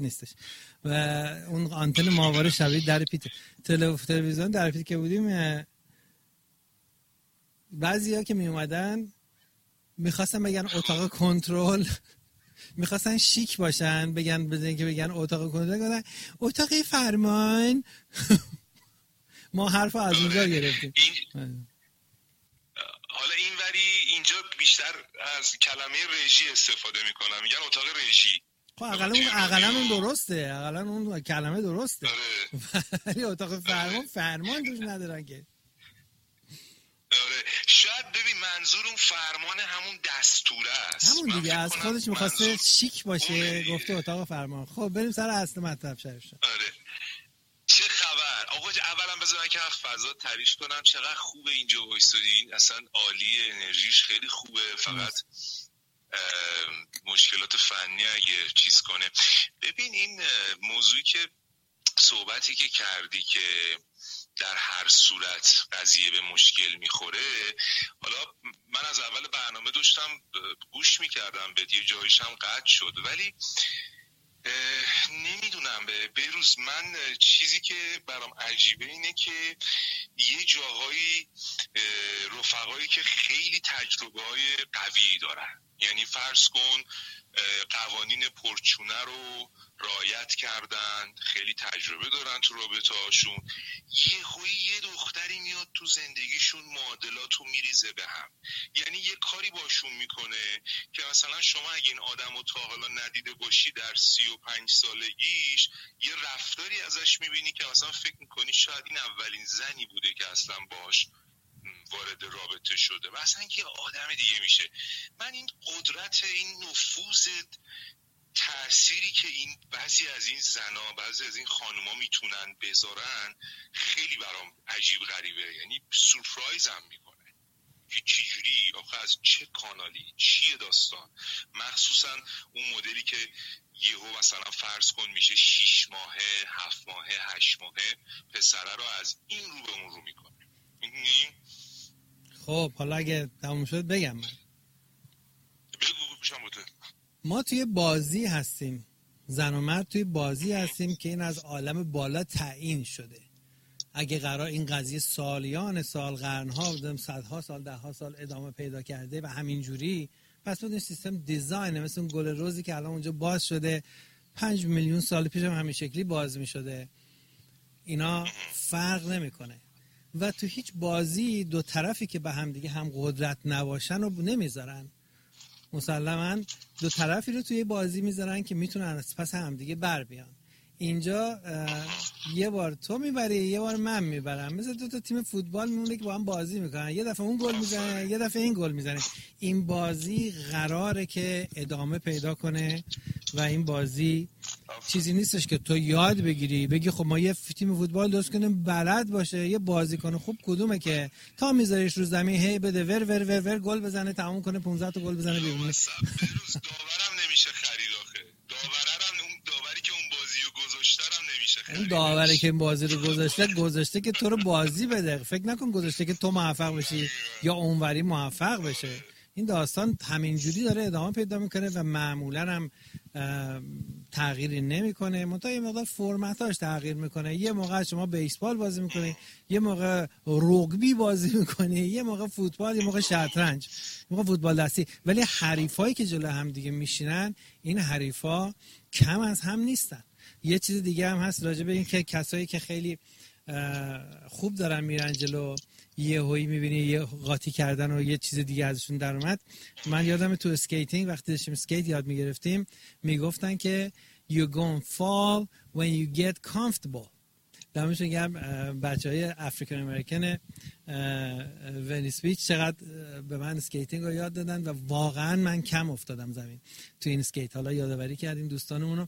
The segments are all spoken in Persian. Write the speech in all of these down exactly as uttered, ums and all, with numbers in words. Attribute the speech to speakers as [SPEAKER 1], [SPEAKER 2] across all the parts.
[SPEAKER 1] نیستش و اون آنتن ماهواره شبیه در پیت تلویزیون در پیت که بودیم، بعضیا که می اومدن میخواستن بگن اتاق کنترل، میخواستن شیک باشن، بگن بزنین که بگن اتاق کنترل، گفتن اتاق فرمان. ما حرف از اونجا گرفتیم.
[SPEAKER 2] این... حالا این وری اینجا بیشتر از کلمه رژی استفاده میکنن، میگن اتاق رژی.
[SPEAKER 1] خب اقلا اون اقلا اون درسته، اقلا اون کلمه درسته. ولی اتاق فرمان فرمان توش ندارن که.
[SPEAKER 2] آره شاید ببین منظور اون فرمان همون دستوره است،
[SPEAKER 1] همون دیگه از خودش میخواسته منظور... شیک باشه گفته اتاق فرمان. خب بریم سر اصل مطلب شریف شد.
[SPEAKER 2] آره چه خبر آقا؟ اولا بذار که از فضا تعریف کنم چقدر خوبه اینجا وایسادین، اصلا عالیه، انرژیش خیلی خوبه، فقط مشکلات فنی اگه چیز کنه. ببین این موضوعی که صحبتی که کردی که در هر صورت قضیه به مشکل میخوره، حالا من از اول برنامه داشتم گوش میکردم به یه جایش هم قطع شد، ولی نمیدونم به بیروز من چیزی که برام عجیبه اینه که یه جاهایی رفقایی که خیلی تجربه های قوی دارن، یعنی فرض کن قوانین پرچونه رو رعایت کردن، خیلی تجربه دارن تو رابطه هاشون، یه خویی یه دختری میاد تو زندگیشون معادلات رو میریزه به هم، یعنی یه کاری باشون میکنه که مثلا شما اگه این آدم رو تا حالا ندیده باشی در سی و پنج سالگیش یه رفتاری ازش میبینی که مثلا فکر میکنی شاید این اولین زنی بوده که اصلا باش وارد رابطه شده و اصلا یه آدم دیگه میشه. من این قدرت، این نفوذ، تأثیری که این بعضی از این زنا، بعضی از این خانوما میتونن بذارن خیلی برام عجیب غریبه، یعنی سورپرایزم میکنه که چجوری، آخه از چه کانالی، چیه داستان، مخصوصا اون مدلی که یهو مثلا فرض کن میشه شیش ماهه، هفت ماهه، هشت ماهه، پسره رو از این رو به اون رو میکنه.
[SPEAKER 1] خب حالا اگه تموم شد بگم من
[SPEAKER 2] بگو پیشم بوده.
[SPEAKER 1] ما توی بازی هستیم، زن و مرد توی بازی هستیم که این از عالم بالا تعیین شده. اگه قرار این قضیه سالیان سال، قرنها، بودم صدها سال، دهها سال ادامه پیدا کرده و همینجوری، پس اون سیستم دیزاینه، مثل اون گل روزی که الان اونجا باز شده، پنج میلیون سال پیش هم همین شکلی باز می شده. اینا فرق نمیکنه و تو هیچ بازی دو طرفی که به هم دیگه هم قدرت نباشن رو نمیذارن. مسلماً دو طرفی رو توی بازی میذارن که میتونن از پس هم دیگه بر بیان. اینجا یه بار تو میبری، یه بار من میبرم، مثل دو تا تیم فوتبال میمونه که با هم بازی میکنن، یه دفعه اون گل میزنه، یه دفعه این گل میزنه. این بازی قراره که ادامه پیدا کنه و این بازی چیزی نیستش که تو یاد بگیری بگی خب ما یه تیم فوتبال درست کنیم بلد باشه. یه بازیکن خوب کدومه که تا میذاریش رو زمین هی بده ور ور ور ور گل بزنه، تموم کنه پانزده تا گل بزنه بیرون.
[SPEAKER 2] روز داورم نمیشه خرید آخه. داورم اون داوری که اون بازیو گذاشته هم نمیشه خرید.
[SPEAKER 1] اون داوری که این بازی رو گذاشته گذاشته که تو رو بازی بده. فکر نکن گذاشته که تو موفق بشی یا اونوری موفق بشه. این داستان همینجوری داره ادامه پیدا میکنه و معمولا هم تغییری نمیکنه، منتها یه مقدار فرمتاش تغییر میکنه. یه موقع شما بیسبال بازی میکنی، یه موقع رگبی بازی میکنی، یه موقع فوتبال، یه موقع شطرنج، یه موقع فوتبال دستی. ولی حریفایی که جلو هم دیگه میشینن این حریفا کم از هم نیستن. یه چیز دیگه هم هست راجع به این که کسایی که خیلی خوب دارن میرن جلو، یه هویی میبینی یه قاطی کردن و یه چیز دیگه ازشون در اومد. من یادم تو اسکیتینگ وقتی داشتیم اسکیت یاد میگرفتیم میگفتن که you gonna fall when you get comfortable. دمشون گرم بچه های افریکن امریکن ونیس بیچ چقدر به من اسکیتینگ رو یاد دادن و واقعا من کم افتادم زمین تو این اسکیت. حالا یادآوری کردیم دوستانمونو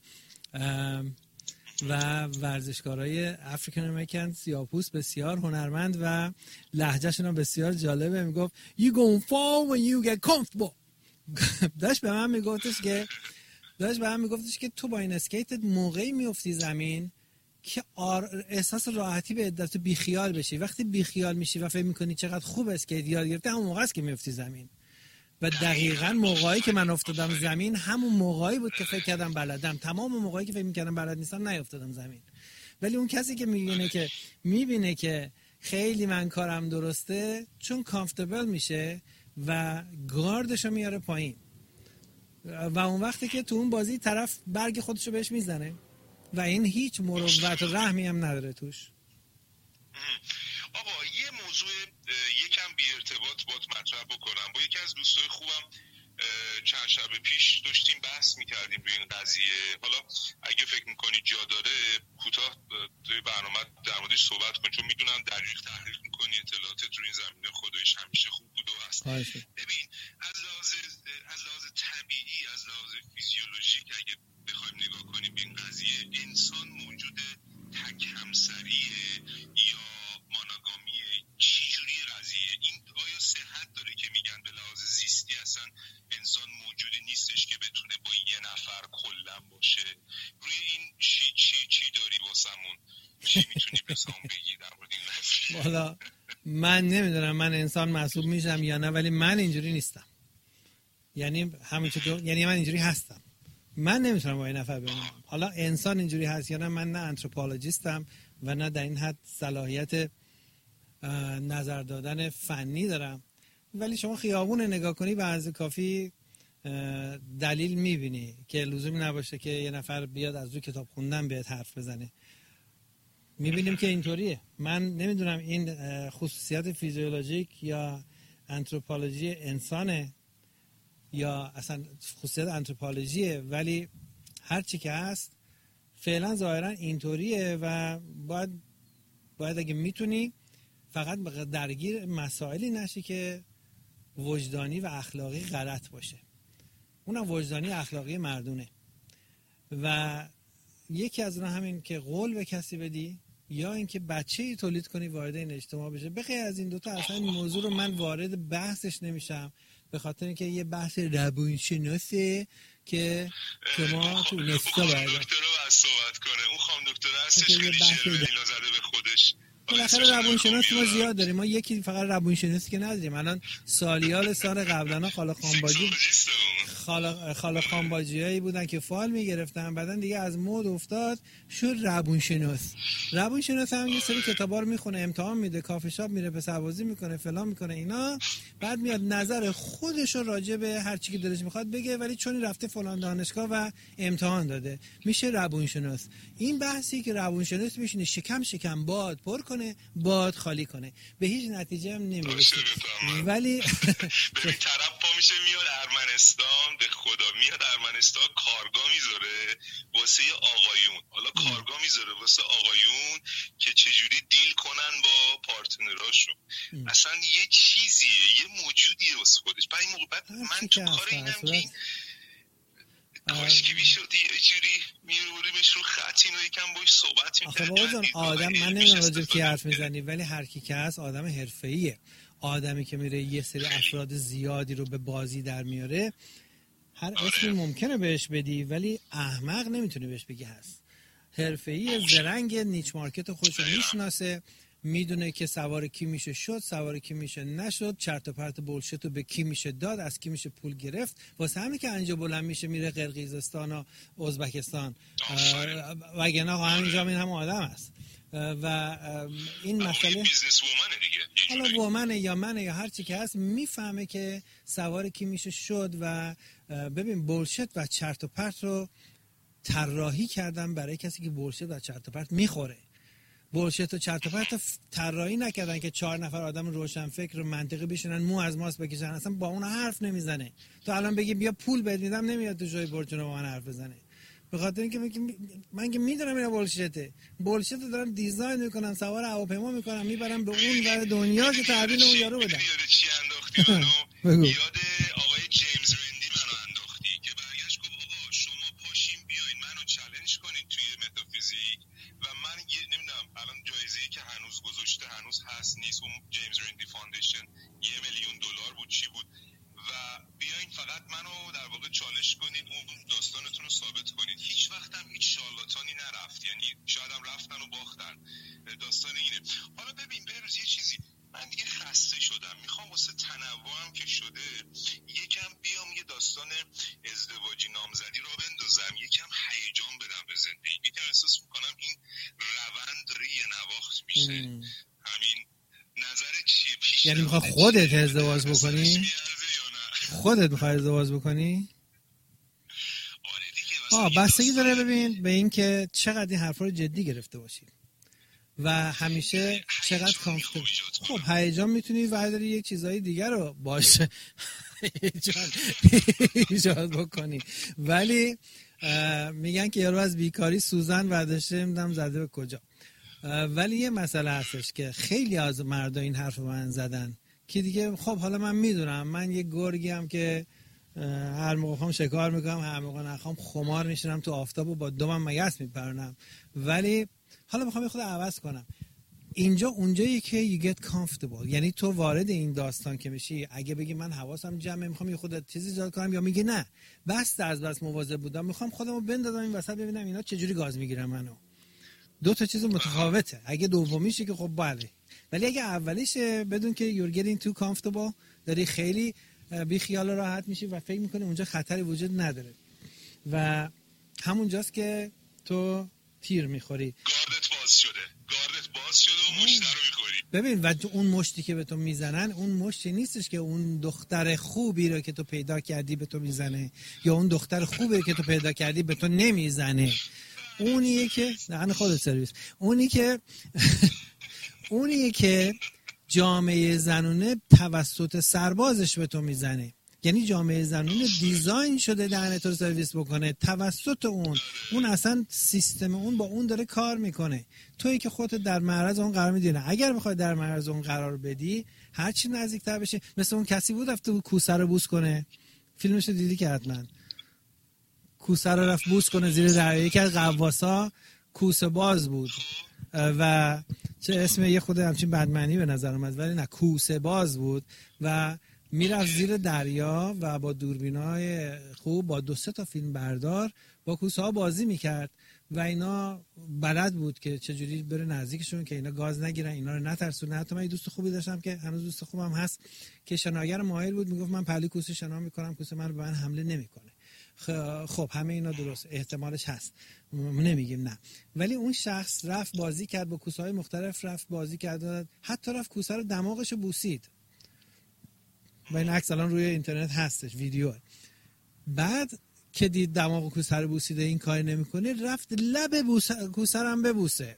[SPEAKER 1] و ورزشکارای افریکن امریکن سیاه‌پوست بسیار هنرمند و لهجهشون هم بسیار جالبه. میگفت you gonna fall when you get comfortable. داشت به من میگفتش که داشت به من میگفتش که تو با این اسکیتت موقعی میافتی زمین که احساس راحتی به عدت بیخیال بشی. وقتی بیخیال میشی و فکر میکنی چقدر خوب اسکیت یاد گرفتی، همون موقع است که میافتی زمین. و دقیقاً موقعی که من افتادم زمین همون موقعی بود که فکر کردم بلدم. تمام موقعی که فکر می‌کردم بلد نیستم نیافتادم زمین. ولی اون کسی که میبینه که میبینه که خیلی من کارم درسته، چون کامفتبل میشه و گاردشو میاره پایین و اون وقتی که تو اون بازی طرف برگ خودشو بهش میزنه و این هیچ مروت و رحمی هم نداره توش.
[SPEAKER 2] آقا یه موضوع یکم بی ارتباط باید مطرح بکنم. با یکی از دوستای خوبم چند شب پیش داشتیم بحث میکردیم روی این قضیه. حالا اگه فکر میکنی جا داره کوتاه توی برنامه در موردش صحبت کن، چون میدونم دقیق تحلیل میکنی، اطلاعاتت روی این زمینه خدایش همیشه خوب بود و هست. ببین از لحاظ از لحاظ طبیعی، از لحاظ فیزیولوژیک اگه بخوایم نگاه کنیم به این قضیه، انسان موجود تک همسریه یا مونوگامیه؟ چی جوری قضیه این؟ آیا صحت داره که میگن به لحاظ زیستی اصلا انسان موجودی نیستش که بتونه با یه نفر کلا باشه؟ روی این چی چی چی داری واسمون؟ چی میتونی بسام بگی در مورد این قضیه؟
[SPEAKER 1] والا من نمیدونم من انسان محسوب میشم یا نه، ولی من اینجوری نیستم. یعنی همین چطور، یعنی من اینجوری هستم. من نمیتونم با این نفر ببینم. حالا انسان اینجوری هست یا نه، من نه آنتروپولوژیستم و نه در این حد صلاحیت نظر دادن فنی دارم. ولی شما خیابون نگاه کنی به عرض کافی دلیل میبینی که لزومی نباشه که یه نفر بیاد از روی کتاب خوندن بهت حرف بزنه. میبینیم که اینطوریه. من نمیدونم این خصوصیت فیزیولوژیک یا آنتروپولوژی انسانه یا اصلا خصوصیت آنتروپولوژیه، ولی هر چی که هست فعلا ظاهرا اینطوریه و باید باید اگه میتونی فقط درگیر مسائلی نشی که وجدانی و اخلاقی غلط باشه. اونم وجدانی اخلاقی مردونه و یکی از اونها همین که قول به کسی بدی یا اینکه بچه‌ای تولید کنی وارد این اجتماع بشه. بخیر از این دوتا اصلا این موضوع رو من وارد بحثش نمیشم، به خاطر اینکه یه بحث روانشناسه که شما تو نستا باید
[SPEAKER 2] دکتر رو باید صحبت کنه. اون خانم دکتر هستش خیلی شعر و لیلا زده به خودش.
[SPEAKER 1] بالاخره روانشناس ما زیاد داریم، ما یکی فقط روانشناسی که نداریم. الان سالیال سال قبلا خاله خانباجی خاله خاله خانباجیایی بودن که فال میگرفتن، بعدن دیگه از مود افتاد شد روانشناس. روانشناس هم یه سری کتابا رو میخونه، امتحان میده، کافه شاپ میره، پس‌بازی میکنه، فلان میکنه اینا، بعد میاد نظر خودش رو راجع به هر چی که دلش میخواد بگه، ولی چون رفته فلان دانشگاه و امتحان داده میشه روانشناس. این بحثی که روانشناس میشینه شکم شکم باد پر کنه، باد خالی کنه، به هیچ نتیجه هم نمیرسه. ولی
[SPEAKER 2] ببین طرف پا میشه میاد ارمنستان، به خدا میاد ارمنستان کارگاه میذاره واسه آقایون. حالا کارگاه میذاره واسه آقایون که چجوری دیل کنن با پارتنراشون. اصلا یه چیزیه، یه موجودیه واسه خودش. بعد این موقع بعد من تو کار اینم که این کاش که بیشد یه جوری میروریمش رو خط اینو یکم باش صحبت میکنه.
[SPEAKER 1] آخه بابا آدم، من نمیدونم راجب کی حرف میزنی، ولی هر کی که هست آدم حرفه‌ایه. آدمی که میره یه سری افراد زیادی رو به بازی در میاره، هر اسمی ممکنه بهش بدی ولی احمق نمیتونی بهش بگی هست. حرفه‌ای زرنگ، نیچ مارکت خودش رو میشناسه، میدونه که سوار کی میشه شد، سوار کی میشه نشد، چرت و پرت بولشت رو به کی میشه داد، از کی میشه پول گرفت. واسه همین که انجا بلند میشه میره قرقیزستان و ازبکستان و اگه نه همینجا این هم آدم است و این مسئله حالا وومنه یا منه یا هر چی که هست میفهمه که سوار کی میشه شد و ببین بولشت و چرت و پرت رو طراحی کردن برای کسی که بولشت و چرت و پرت میخوره. بولشت و چرت و پرت طراحی نکردن که چهار نفر آدم روشن فکر و منطقی بشینن مو از ماست بکشن. اصلا با اون حرف نمیزنه. تو الان بگی بیا پول بد میدم نمیاد تو جای برجونو با من حرف بزنه، به خاطر اینکه من که میدونم اینا بولشته. بولشت رو دارن دیزاین میکنن، سوار هواپیما میکنن، میبرن به اون ور دنیا که تحویل اون یارو بدن.
[SPEAKER 2] یاد چی انداختی منو؟ یاد آقای جیمز رندی منو انداختی که برگشت گفت آقا شما پاشین بیاین منو چالش کنین توی متافیزیک و من نمیدونم الان جایزه‌ای که هنوز گذاشته هنوز هست نیست، اون جیمز رندی فاندیشن یه میلیون دلار بود چی بود، و بیاین فقط منو در واقع چالش کنید، اون داستانتون رو ثابت کنید. هیچ وقت هم هیچ شارلاتانی نرفت، یعنی شاید هم رفتن و باختن. داستان اینه. حالا ببین بروز یه چیزی، من دیگه خسته شدم، میخوام واسه تنوع هم که شده یکم یه داستان ازدواجی نامزدی را بندازم، یکم هیجان بدم به زندگی. یکم احساس میکنم این روند داره یه نواخت میشه. همین نظر چیه؟ پیش
[SPEAKER 1] یعنی میخوای خودت ازدواج بکنی؟ خودت میخوای ازدواج بکنی؟ آه بستگی داره ببین به این که چقدر این حرفا رو جدی گرفته باشی و همیشه چقدر کامفتبل. خب هیجان میتونی ورداری یک چیزای دیگر رو باشه هیجان ایجاد بکنی، ولی میگن که یارو از بیکاری سوزن برداشته نمیدونم زده به کجا. ولی یه مسئله هستش که خیلی از مردا این حرف رو من زدن که دیگه خب حالا من میدونم من یه گرگی هم که هر موقع خواهم شکار میکنم، هر موقع نخوام خمار میشنم تو آفتاب و با دومم مگس میپرنم، ولی حالا میخوام خود عوض کنم. اینجا اونجایی که you get comfortable، یعنی تو وارد این داستان که میشی، اگه بگی من حواسم جمعه میخوام یه خود چیزی ایجاد کنم، یا میگی نه بس از بس مواظب بودم میخوام خودمو بندازم این وسط ببینم اینا چجوری گاز میگیرن منو. دو تا چیز متفاوته. اگه دومیشه که خب بله، ولی اگه اولیشه بدون که you're getting too comfortable، داری خیلی بی خیال راحت میشی و فکر میکنی اونجا خطری وجود نداره و همونجاست که تو تیر میخوری.
[SPEAKER 2] گاردت باز شده گاردت باز شده و مشت رو میخوری.
[SPEAKER 1] ببین و تو اون مشتی که به تو میزنن اون مشتی نیستش که اون دختر خوبی رو که تو پیدا کردی به تو میزنه یا اون دختر خوبی رو که تو پیدا کردی به تو نمیزنه. اونیه که نه خودت سرویس اونی که اونیه که جامعه زنونه توسط سربازش به تو میزنه. یعنی جامعه زنونه دیزاین شده دهن تو رو سرویس بکنه توسط اون. اون اصلا سیستم اون با اون داره کار میکنه. تویی که خودت در معرض اون قرار میدی. اگر میخوای در معرض اون قرار بدی هر چی نزدیکتر بشه. مثل اون کسی بود رفته بود کوسه رو بوس کنه، فیلمش رو دیدی که حتما کوسه رو رفت بوس کنه زیر دریا. یکی از غواصا کوسه باز بود و چه اسم یه خود همچین بدمعنی به نظر اومد، ولی نه کوسه باز بود و میرفت زیر دریا و با دوربینای خوب با دو سه تا فیلم بردار با کوسه ها بازی میکرد و اینا بلد بود که چجوری بره نزدیکشون که اینا گاز نگیرن، اینا رو نترسونه. حتی من یه دوست خوبی داشتم که هنوز دوست خوبم هست که شناگر ماهر بود، میگفت من پهلوی کوسه شنا میکنم، کوسه من رو به من حمله نمیکنه. خب همه اینا درست احتمالش هست، نمیگیم نه، ولی اون شخص رفت بازی کرد با کوسه های مختلف، رفت بازی کرد، حتی رفت کوسه رو دماغشو بوسید و این عکس الان روی اینترنت هستش ویدیو. بعد که دید دماغ کوسه رو بوسیده این کار نمیکنه، رفت لب کوسه رو هم ببوسه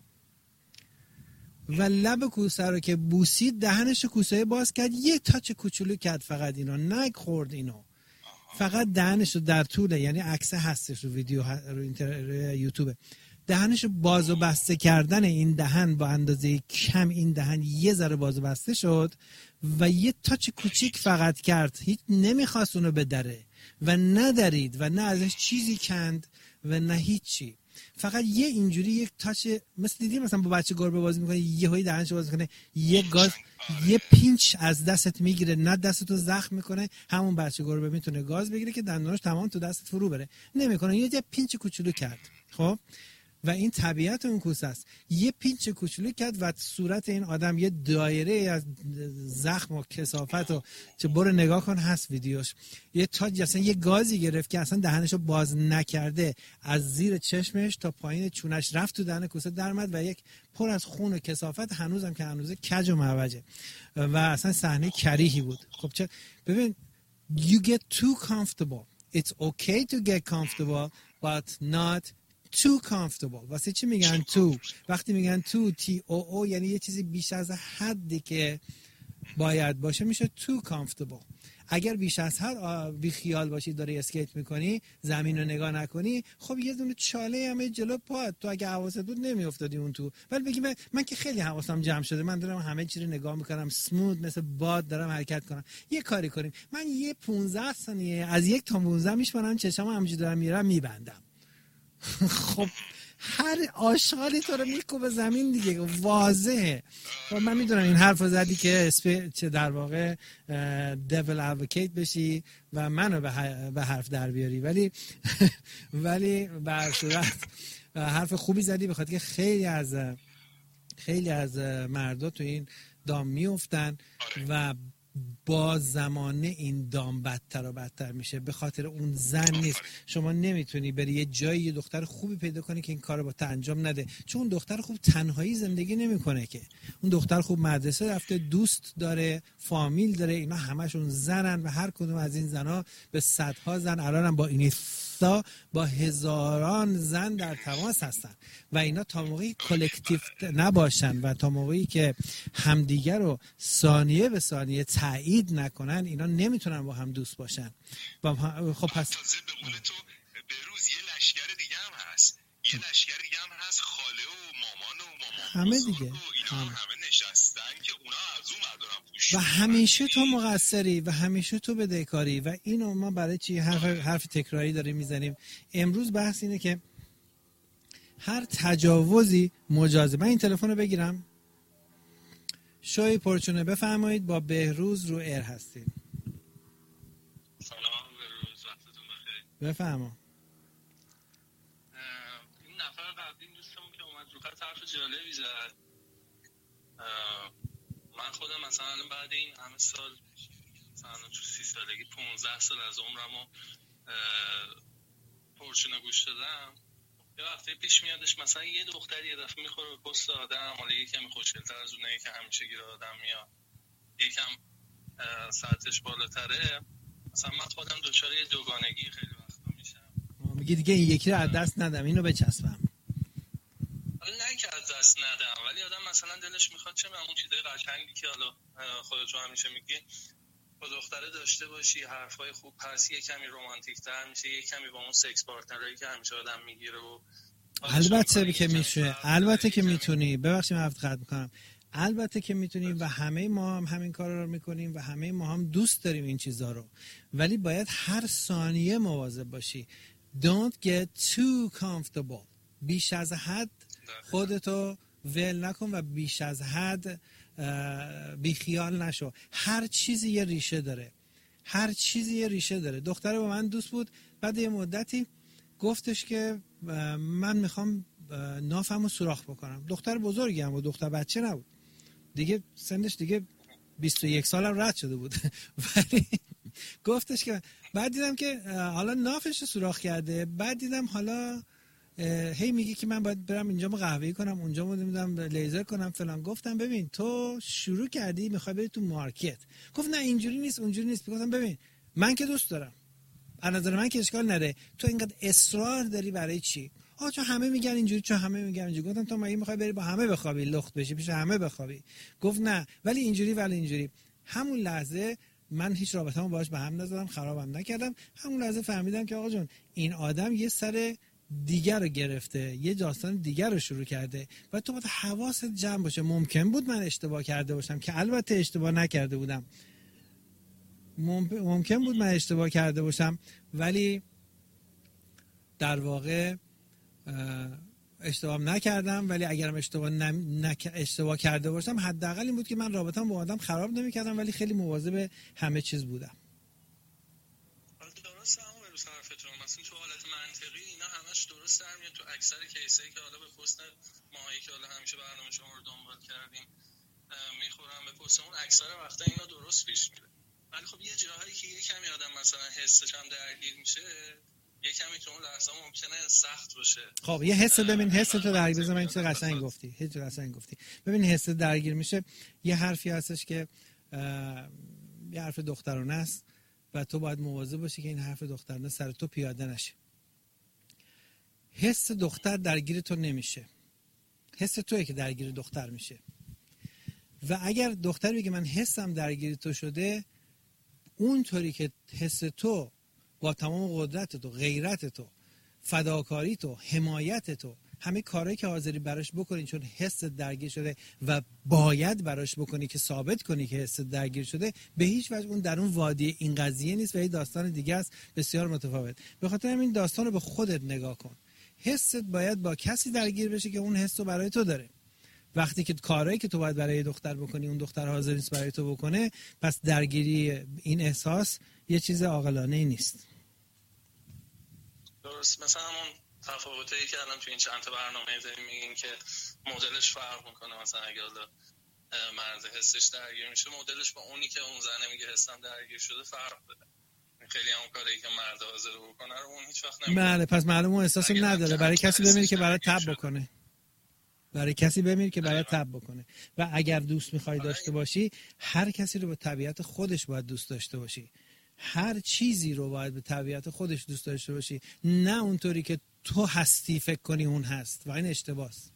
[SPEAKER 1] و لب کوسه رو که بوسید دهنش کوسه باز کرد، یه تاچ کوچولو کرد فقط، اینو نگ خورد، اینو فقط دهنش رو در طوله، یعنی عکس هستش رو ویدیو رو اینترنت یوتیوب، دهنش باز و بسته کردن این دهن با اندازه کم این دهن یه ذره باز و بسته شد و یه تاچ کوچیک فقط کرد، هیچ نمیخواست اونو بدره و ندرید و نه ازش چیزی کند و نه هیچی، فقط یه اینجوری یک تاچ، مثل دیدی مثلا با بچه گربه بازی میکنه یه هایی دهنش باز میکنه یه گاز یه پینچ از دستت میگیره، نه دستتو زخم میکنه، همون بچه گربه میتونه گاز بگیره که دندوناش تمام تو دستت فرو بره، نمیکنه، یه پینچ کوچولو کرد. خب و این طبیعت اون کوسه است، یه پینچ کوچولو کرد و صورت این آدم یه دایره از زخم و کثافت و چه برو نگاه کن هست ویدیوش، یه تاج اصلا یه گازی گرفت که اصلا دهنشو باز نکرده، از زیر چشمش تا پایین چونش رفت تو دهن کوسه درآمد و یک پر از خون و کثافت، هنوزم که هنوزه کج و معوجه و اصلا صحنه کریهی بود. خب چه ببین you get too comfortable, it's okay to get comfortable but not too comfortable. واسه چی میگن تو؟ وقتی میگن تو تی او او یعنی یه چیزی بیش از حدی که باید باشه میشه too comfortable. اگر بیش از حد بی خیال باشی داری اسکیت میکنی زمین رو نگاه نکنی، خب یه دونه چاله همه جلو پات، تو اگه حواست بود نمیافتادی اون تو. ولی بگی من, من که خیلی حواسم جمع شده، من دارم همه چی رو نگاه میکنم سموت مثل باد دارم حرکت کنم، یه کاری کنیم من یه پانزده ثانیه از یک تا پانزده میشمارم چشامو همینجوری دارم میرم میبندم. خب هر آشغالی تو رو میکوبه زمین دیگه، واضحه. خب من میدونم این حرف رو زدی که اسپی... چه در واقع دیول ادوکیت بشی و منو به حرف در بیاری، ولی ولی به هر صورت حرف خوبی زدی، بخاطر که خیلی از خیلی از مردا تو این دام میافتن و با زمانه این دام بدتر و بدتر میشه. به خاطر اون زن نیست. شما نمیتونی بری یه جایی یه دختر خوبی پیدا کنی که این کارو با تو انجام نده، چون اون دختر خوب تنهایی زندگی نمیکنه که. اون دختر خوب مدرسه رفته، دوست داره، فامیل داره، اینا همشون زنن و هر کدوم از این زنها به صدها زن الانم با این با هزاران زن در تماس هستن و اینا تا موقعی کلکتیو نباشن و تا موقعی که همدیگر رو ثانیه به ثانیه تایید نکنن، اینا نمیتونن با هم دوست باشن. خب پس
[SPEAKER 2] تازه به قول تو به روز یه لشکر دیگه هم هست، یه لشکر دیگه هم هست، خاله و مامان و مامان
[SPEAKER 1] همه دیگه،
[SPEAKER 2] و اینا هم همه نشستن که اونا از اون مردارن پوش
[SPEAKER 1] و همیشه تو مقصری و همیشه تو بدهکاری و اینو ما برای چی حرف, حرف تکراری داریم میزنیم. امروز بحث اینه که هر تجاوزی مجازه. من این تلفن رو بگیرم. شوی پرچونه بفرمایید، با بهروز رو ایر هستید.
[SPEAKER 3] سلام بهروز، وقتتون بخیر.
[SPEAKER 1] بفرما.
[SPEAKER 3] این نفر قبلی دوستمون که اومد رو خط حرف جالبی زد. من خودم مثلا بعد این همه سال، مثلا تو سی سالگی پونزده سال از عمرمو پرچونه گوش دادم، یه وقتی پیش میادش مثلا یه دختری یه دفعه میخوره به پست آدم، حالا یکمی خوشگل‌تر از اونه که همیشه گیر آدم میاد، یکم سطحش بالاتره، مثلا من خودم دچار یه دوگانگی خیلی وقتا میشم.
[SPEAKER 1] میگی دیگه این یکی رو از دست ندم، اینو بچسبم.
[SPEAKER 3] نه که از دست ندم، ولی آدم مثلا دلش میخواد چه اون چیزای قشنگی که حالا خودت رو همیشه میگی با دختره داشته باشی، حرفای خوب هست، یه کمی رمانتیک تر میشه، یه کمی با اون سکس پارتنرایی که همیشه آدم میگیره و
[SPEAKER 1] البته که میشه، البته که میتونی. ببخشید من هفت خط میکنم. البته که میتونیم و همه ما هم همین کار رو میکنیم و همه ما هم دوست داریم این چیزا رو، ولی باید هر ثانیه مواظب باشی. Don't get too comfortable. بیش از حد خودتو ول نکن و بیش از حد بیخیال نشو. هر چیزی یه ریشه داره، هر چیزی یه ریشه داره. دختره با من دوست بود، بعد یه مدتی گفتش که من میخوام نافمو سوراخ بکنم. دختر بزرگی هم بود، دختر بچه نبود دیگه، سنش دیگه بیست و یک سالم رد شده بود ولی گفتش که بعد دیدم که حالا نافش رو سوراخ کرده، بعد دیدم حالا هی میگه که من باید برم اینجا مو قهوه‌ای کنم، اونجا مو نمیدونم لیزر کنم فلان. گفتم ببین تو شروع کردی میخوای بری تو مارکت. گفت نه اینجوری نیست اونجوری نیست. گفتم ببین من که دوست دارم، از نظر من که اشکال نره، تو اینقدر اصرار داری برای چی؟ آ چون همه میگن اینجوری، چون همه میگن اینجوری. گفتم تو مگه میخوای بری با همه بخوابی، لخت بشی، پیش همه بخوابی؟ گفت نه ولی اینجوری ولی اینجوری. همون لحظه من هیچ رابطه‌مو باهاش به هم نزدم، خرابم نکردم. همون لحظه فهمیدم که آقا جون این آدم یه سر دیگر رو گرفته، یه داستان دیگر رو شروع کرده و تو باید حواست جمع باشه. ممکن بود من اشتباه کرده باشم که البته اشتباه نکرده بودم، ممکن بود من اشتباه کرده باشم، ولی در واقع اشتباه نکردم. ولی اگرم اشتباه نم... نک... اشتباه کرده باشم، حداقل این بود که من رابطه‌ام با آدم خراب نمی‌کردم، ولی خیلی مواظب همه چیز بودم.
[SPEAKER 3] درسته همون روز حرفتون، مثلا تو حالت منطقی اینا همش درست در میاد. تو اکثر کیسایی که حالا به پست ماهایی که حالا همیشه برنامه شما رو دنبال کردیم میخورم به پست اون، اکثر وقتا اینا درست پیش میره. ولی خب یه جاهایی که یه کمی آدم مثلا حسش هم درگیر میشه، یه کمی تو اون لحظه ممکنه سخت باشه.
[SPEAKER 1] خب یه حس، ببین حس تو درگیر، بذار من چه قشنگ گفتی، هیچ قشنگ گفتی. ببین حس درگیر میشه، یه حرفی هستش که یه حرف دخترانه است و تو باید مواظب باشی که این حرف دخترانه سر تو پیاده نشه. حس دختر درگیر تو نمیشه، حس توئه که درگیر دختر میشه. و اگر دختری بگه من حسم درگیر تو شده، اونطوری که حس تو با تمام قدرت تو، غیرت تو، فداکاری تو، حمایت تو، همه کارهایی که حاضری براش بکنی چون حس درگیر شده و باید براش بکنی که ثابت کنی که حس درگیر شده، به هیچ وجه اون در اون وادی این قضیه نیست و یه داستان دیگه است بسیار متفاوت. به خاطر همین داستان رو به خودت نگاه کن. حست باید با کسی درگیر بشه که اون حس رو برای تو داره. وقتی که کارهایی که تو باید برای دختر بکنی اون دختر حاضر نیست برای تو بکنه، پس درگیری این احساس یه چیز عاقلانه ای نیست.
[SPEAKER 3] درست، مثلا همون تفاوتایی که الان تو این چند تا برنامه داریم میگین که مدلش فرق میکنه. مثلا اگه حالا مرد حسش درگیر میشه مدلش با اونی که اون زنه میگه حسم درگیر شده فرق داره. خیلی هم کاری که مرد حاضر بکنه رو اون هیچ وقت نمیکنه.
[SPEAKER 1] بله پس معلومه احساس نداره. برای کسی بمیره که برای تب بکنه. برای کسی بمیره که برای تب بکنه. و اگر دوست میخوای داشته باشی هر کسی رو به طبیعت خودش باید دوست داشته باشی. هر چیزی رو باید به طبیعت خودش دوست داشته باشی، نه اونطوری که تو هستی فکر کنی اون هست و این اشتباهه.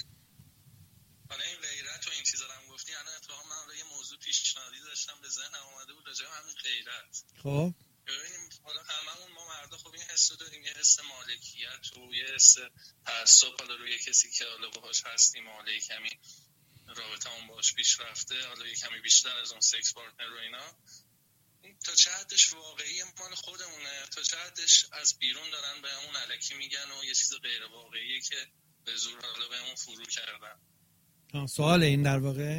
[SPEAKER 3] حالا این غیرت و این چیزا رو هم گفتی، الان اتفاقا من یه موضوع پیشنهادی داشتم به ذهنم اومده بود راجع به همین غیرت.
[SPEAKER 1] خب
[SPEAKER 3] ببینیم حالا هممون ما مردا خب این حس رو داریم، یه حس مالکیت و یه حس تعصب حالا روی کسی که حالا باهاش هستیم، حالا یه کمی رابطمون باهاش پیش رفته، حالا یه کمی بیشتر از اون سکس پارتنر و اینا، تا چه حدش واقعی مال خودمونه، تا چه حدش از بیرون دارن بهمون الکی میگن و یه چیز غیر واقعیه که به زور حالا بهمون فرو کردن.
[SPEAKER 1] سوال این در واقع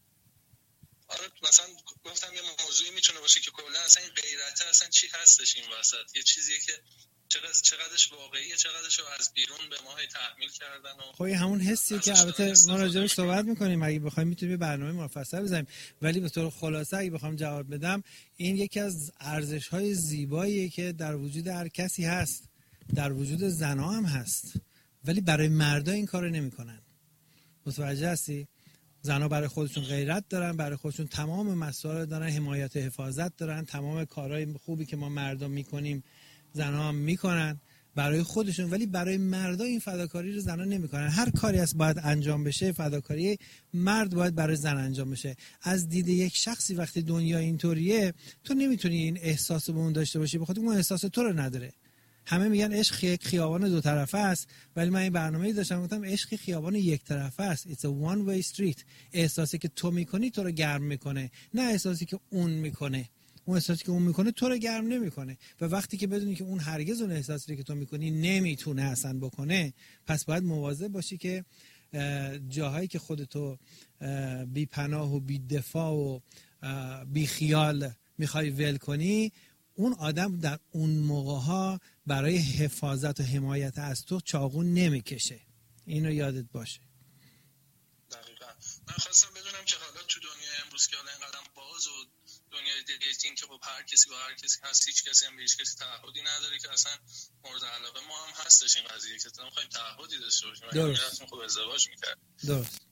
[SPEAKER 3] آره مثلا گفتم یه موضوعی میتونه باشه که کلا اصلا این غیرت اصلا چی هستش این وسط، یه چیزیه که چقدر چقدرش واقعیه، چقدرش رو از بیرون به ما تحمیل کردن و
[SPEAKER 1] خب همون حسیه که البته ما راجعش صحبت می‌کنیم، اگه بخوایم میتونیم برنامه مفصل بزنیم، ولی به طور خلاصه اگه بخوام جواب بدم این یکی از ارزش‌های زیباییه که در وجود هر کسی هست، در وجود زن‌ها هم هست، ولی برای مردا این کارو نمی‌کنن. متوجه هستی؟ زنها برای خودشون غیرت دارن، برای خودشون تمام مسائل دارن، حمایت و حفاظت دارن، تمام کارهای خوبی که ما مردا میکنیم زنها هم میکنن برای خودشون، ولی برای مردا این فداکاری رو زنها نمیکنن. هر کاری از باید انجام بشه فداکاری مرد باید برای زن انجام بشه. از دید یک شخصی وقتی دنیا اینطوریه تو نمیتونی این احساس رو به اون داشته باشی، بخاطر اون احساس تو رو نداره. همه میگن عشق یک خیابان دو طرفه است، ولی من این برنامه‌ای داشتم گفتم عشق خیابان یک طرفه است. It's a one way street. احساسی که تو میکنی تو رو گرم میکنه، نه احساسی که اون میکنه. اون احساسی که اون میکنه تو رو گرم نمیکنه. و وقتی که بدونی که اون هرگز اون احساسی که تو میکنی نمیتونه اصلا بکنه، پس باید مواظب باشی که جاهایی که خودتو بی پناه و بی دفاع و بی خیال میخوای ول کنی، اون آدم در اون موقع‌ها برای حفاظت و حمایت از تو چاقو نمیکشه. اینو یادت باشه.
[SPEAKER 3] دقیقاً. من خواستم بدونم که حالا تو دنیای امروز که حالا اینقدر باز و دنیای دیتینگ که خب هر کسی با هر کسی هست، هیچ کسی هم به هیچ کسی تعهدی نداره که اصلا مورد علاقه ما هم هستش این قضیه که ما می‌خوایم تعهدی داشته باشیم.
[SPEAKER 1] درست.
[SPEAKER 3] خب ازدواج می‌کرد.
[SPEAKER 1] درست.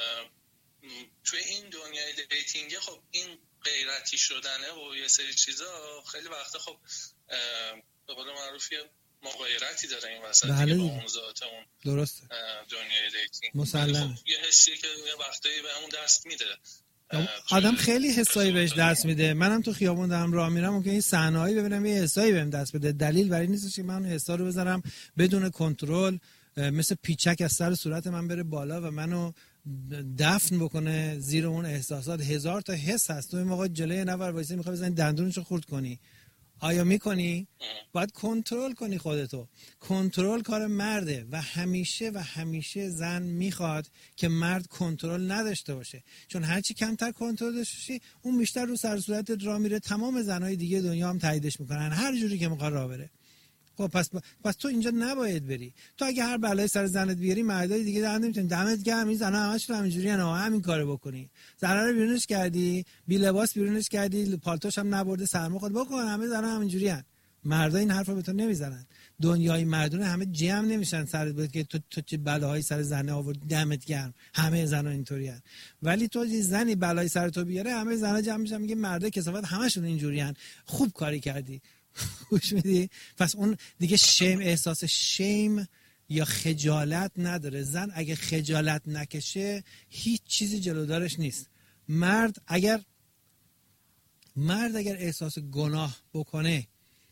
[SPEAKER 3] توی این دنیای دیتینگ خب این غیرتی شدنه و یه سری چیزا خیلی وقتا خب به قول معروف یه مغایرتی داره این وسط
[SPEAKER 1] بله
[SPEAKER 3] با اون ذات اون
[SPEAKER 1] درسته
[SPEAKER 3] دنیای دیتینگ.
[SPEAKER 1] مسلم
[SPEAKER 3] خب یه حسی که یه وقتایی به همون دست میده.
[SPEAKER 1] آدم خیلی حسایی بهش دست میده. منم تو خیابون دارم راه میرم ممکنه این صحنه‌ای ببینم یه حسایی بهم دست بده، دلیل برای نیست که من اون حسا رو بذارم بدون کنترل مثل پیچک از سر صورت من بره بالا و منو دفن بکنه زیر اون احساسات. هزار تا حس هست. تو این موقع جلوی نفر وایسی میخوای بزنی دندونشو خورد کنی، آیا میکنی؟ باید کنترل کنی خودتو. کنترل کار مرده و همیشه و همیشه زن میخواد که مرد کنترل نداشته باشه، چون هرچی کمتر کنترل داشته باشی اون بیشتر رو سر صورتت راه میره. تمام زنهای دیگه دنیا هم تاییدش میکنن هر جوری که میخواد راه بره. خب پس پس تو اینجا نباید بری. تو اگه هر بلایی سر زنت بیاری مردای دیگه در نمیتونن. دمت گرم این زنا همش رو همینجوری انا همین کارو بکنی. زنا رو بیرونش کردی، بی لباس بیرونش کردی، پالتوش هم نبرده، سرما خود بکن. همه زنا همینجوری ان. مردا این حرفو به تو نمیزنن. دنیای مردونه همه جمع نمیشن سرت بود که تو تو چه بلاهایی سر زنه آورد. دمت گرم. همه زنا اینطوری ان. ولی تو یه زنی بلایی سر تو بیاره همه زنا جمع میشن میگه مردا کثافت همشون اینجوری ان. خوب کاری کردی. خوش میدی؟ پس اون دیگه شیم، احساس شیم یا خجالت نداره. زن اگه خجالت نکشه هیچ چیزی جلودارش نیست. مرد اگر مرد اگر احساس گناه بکنه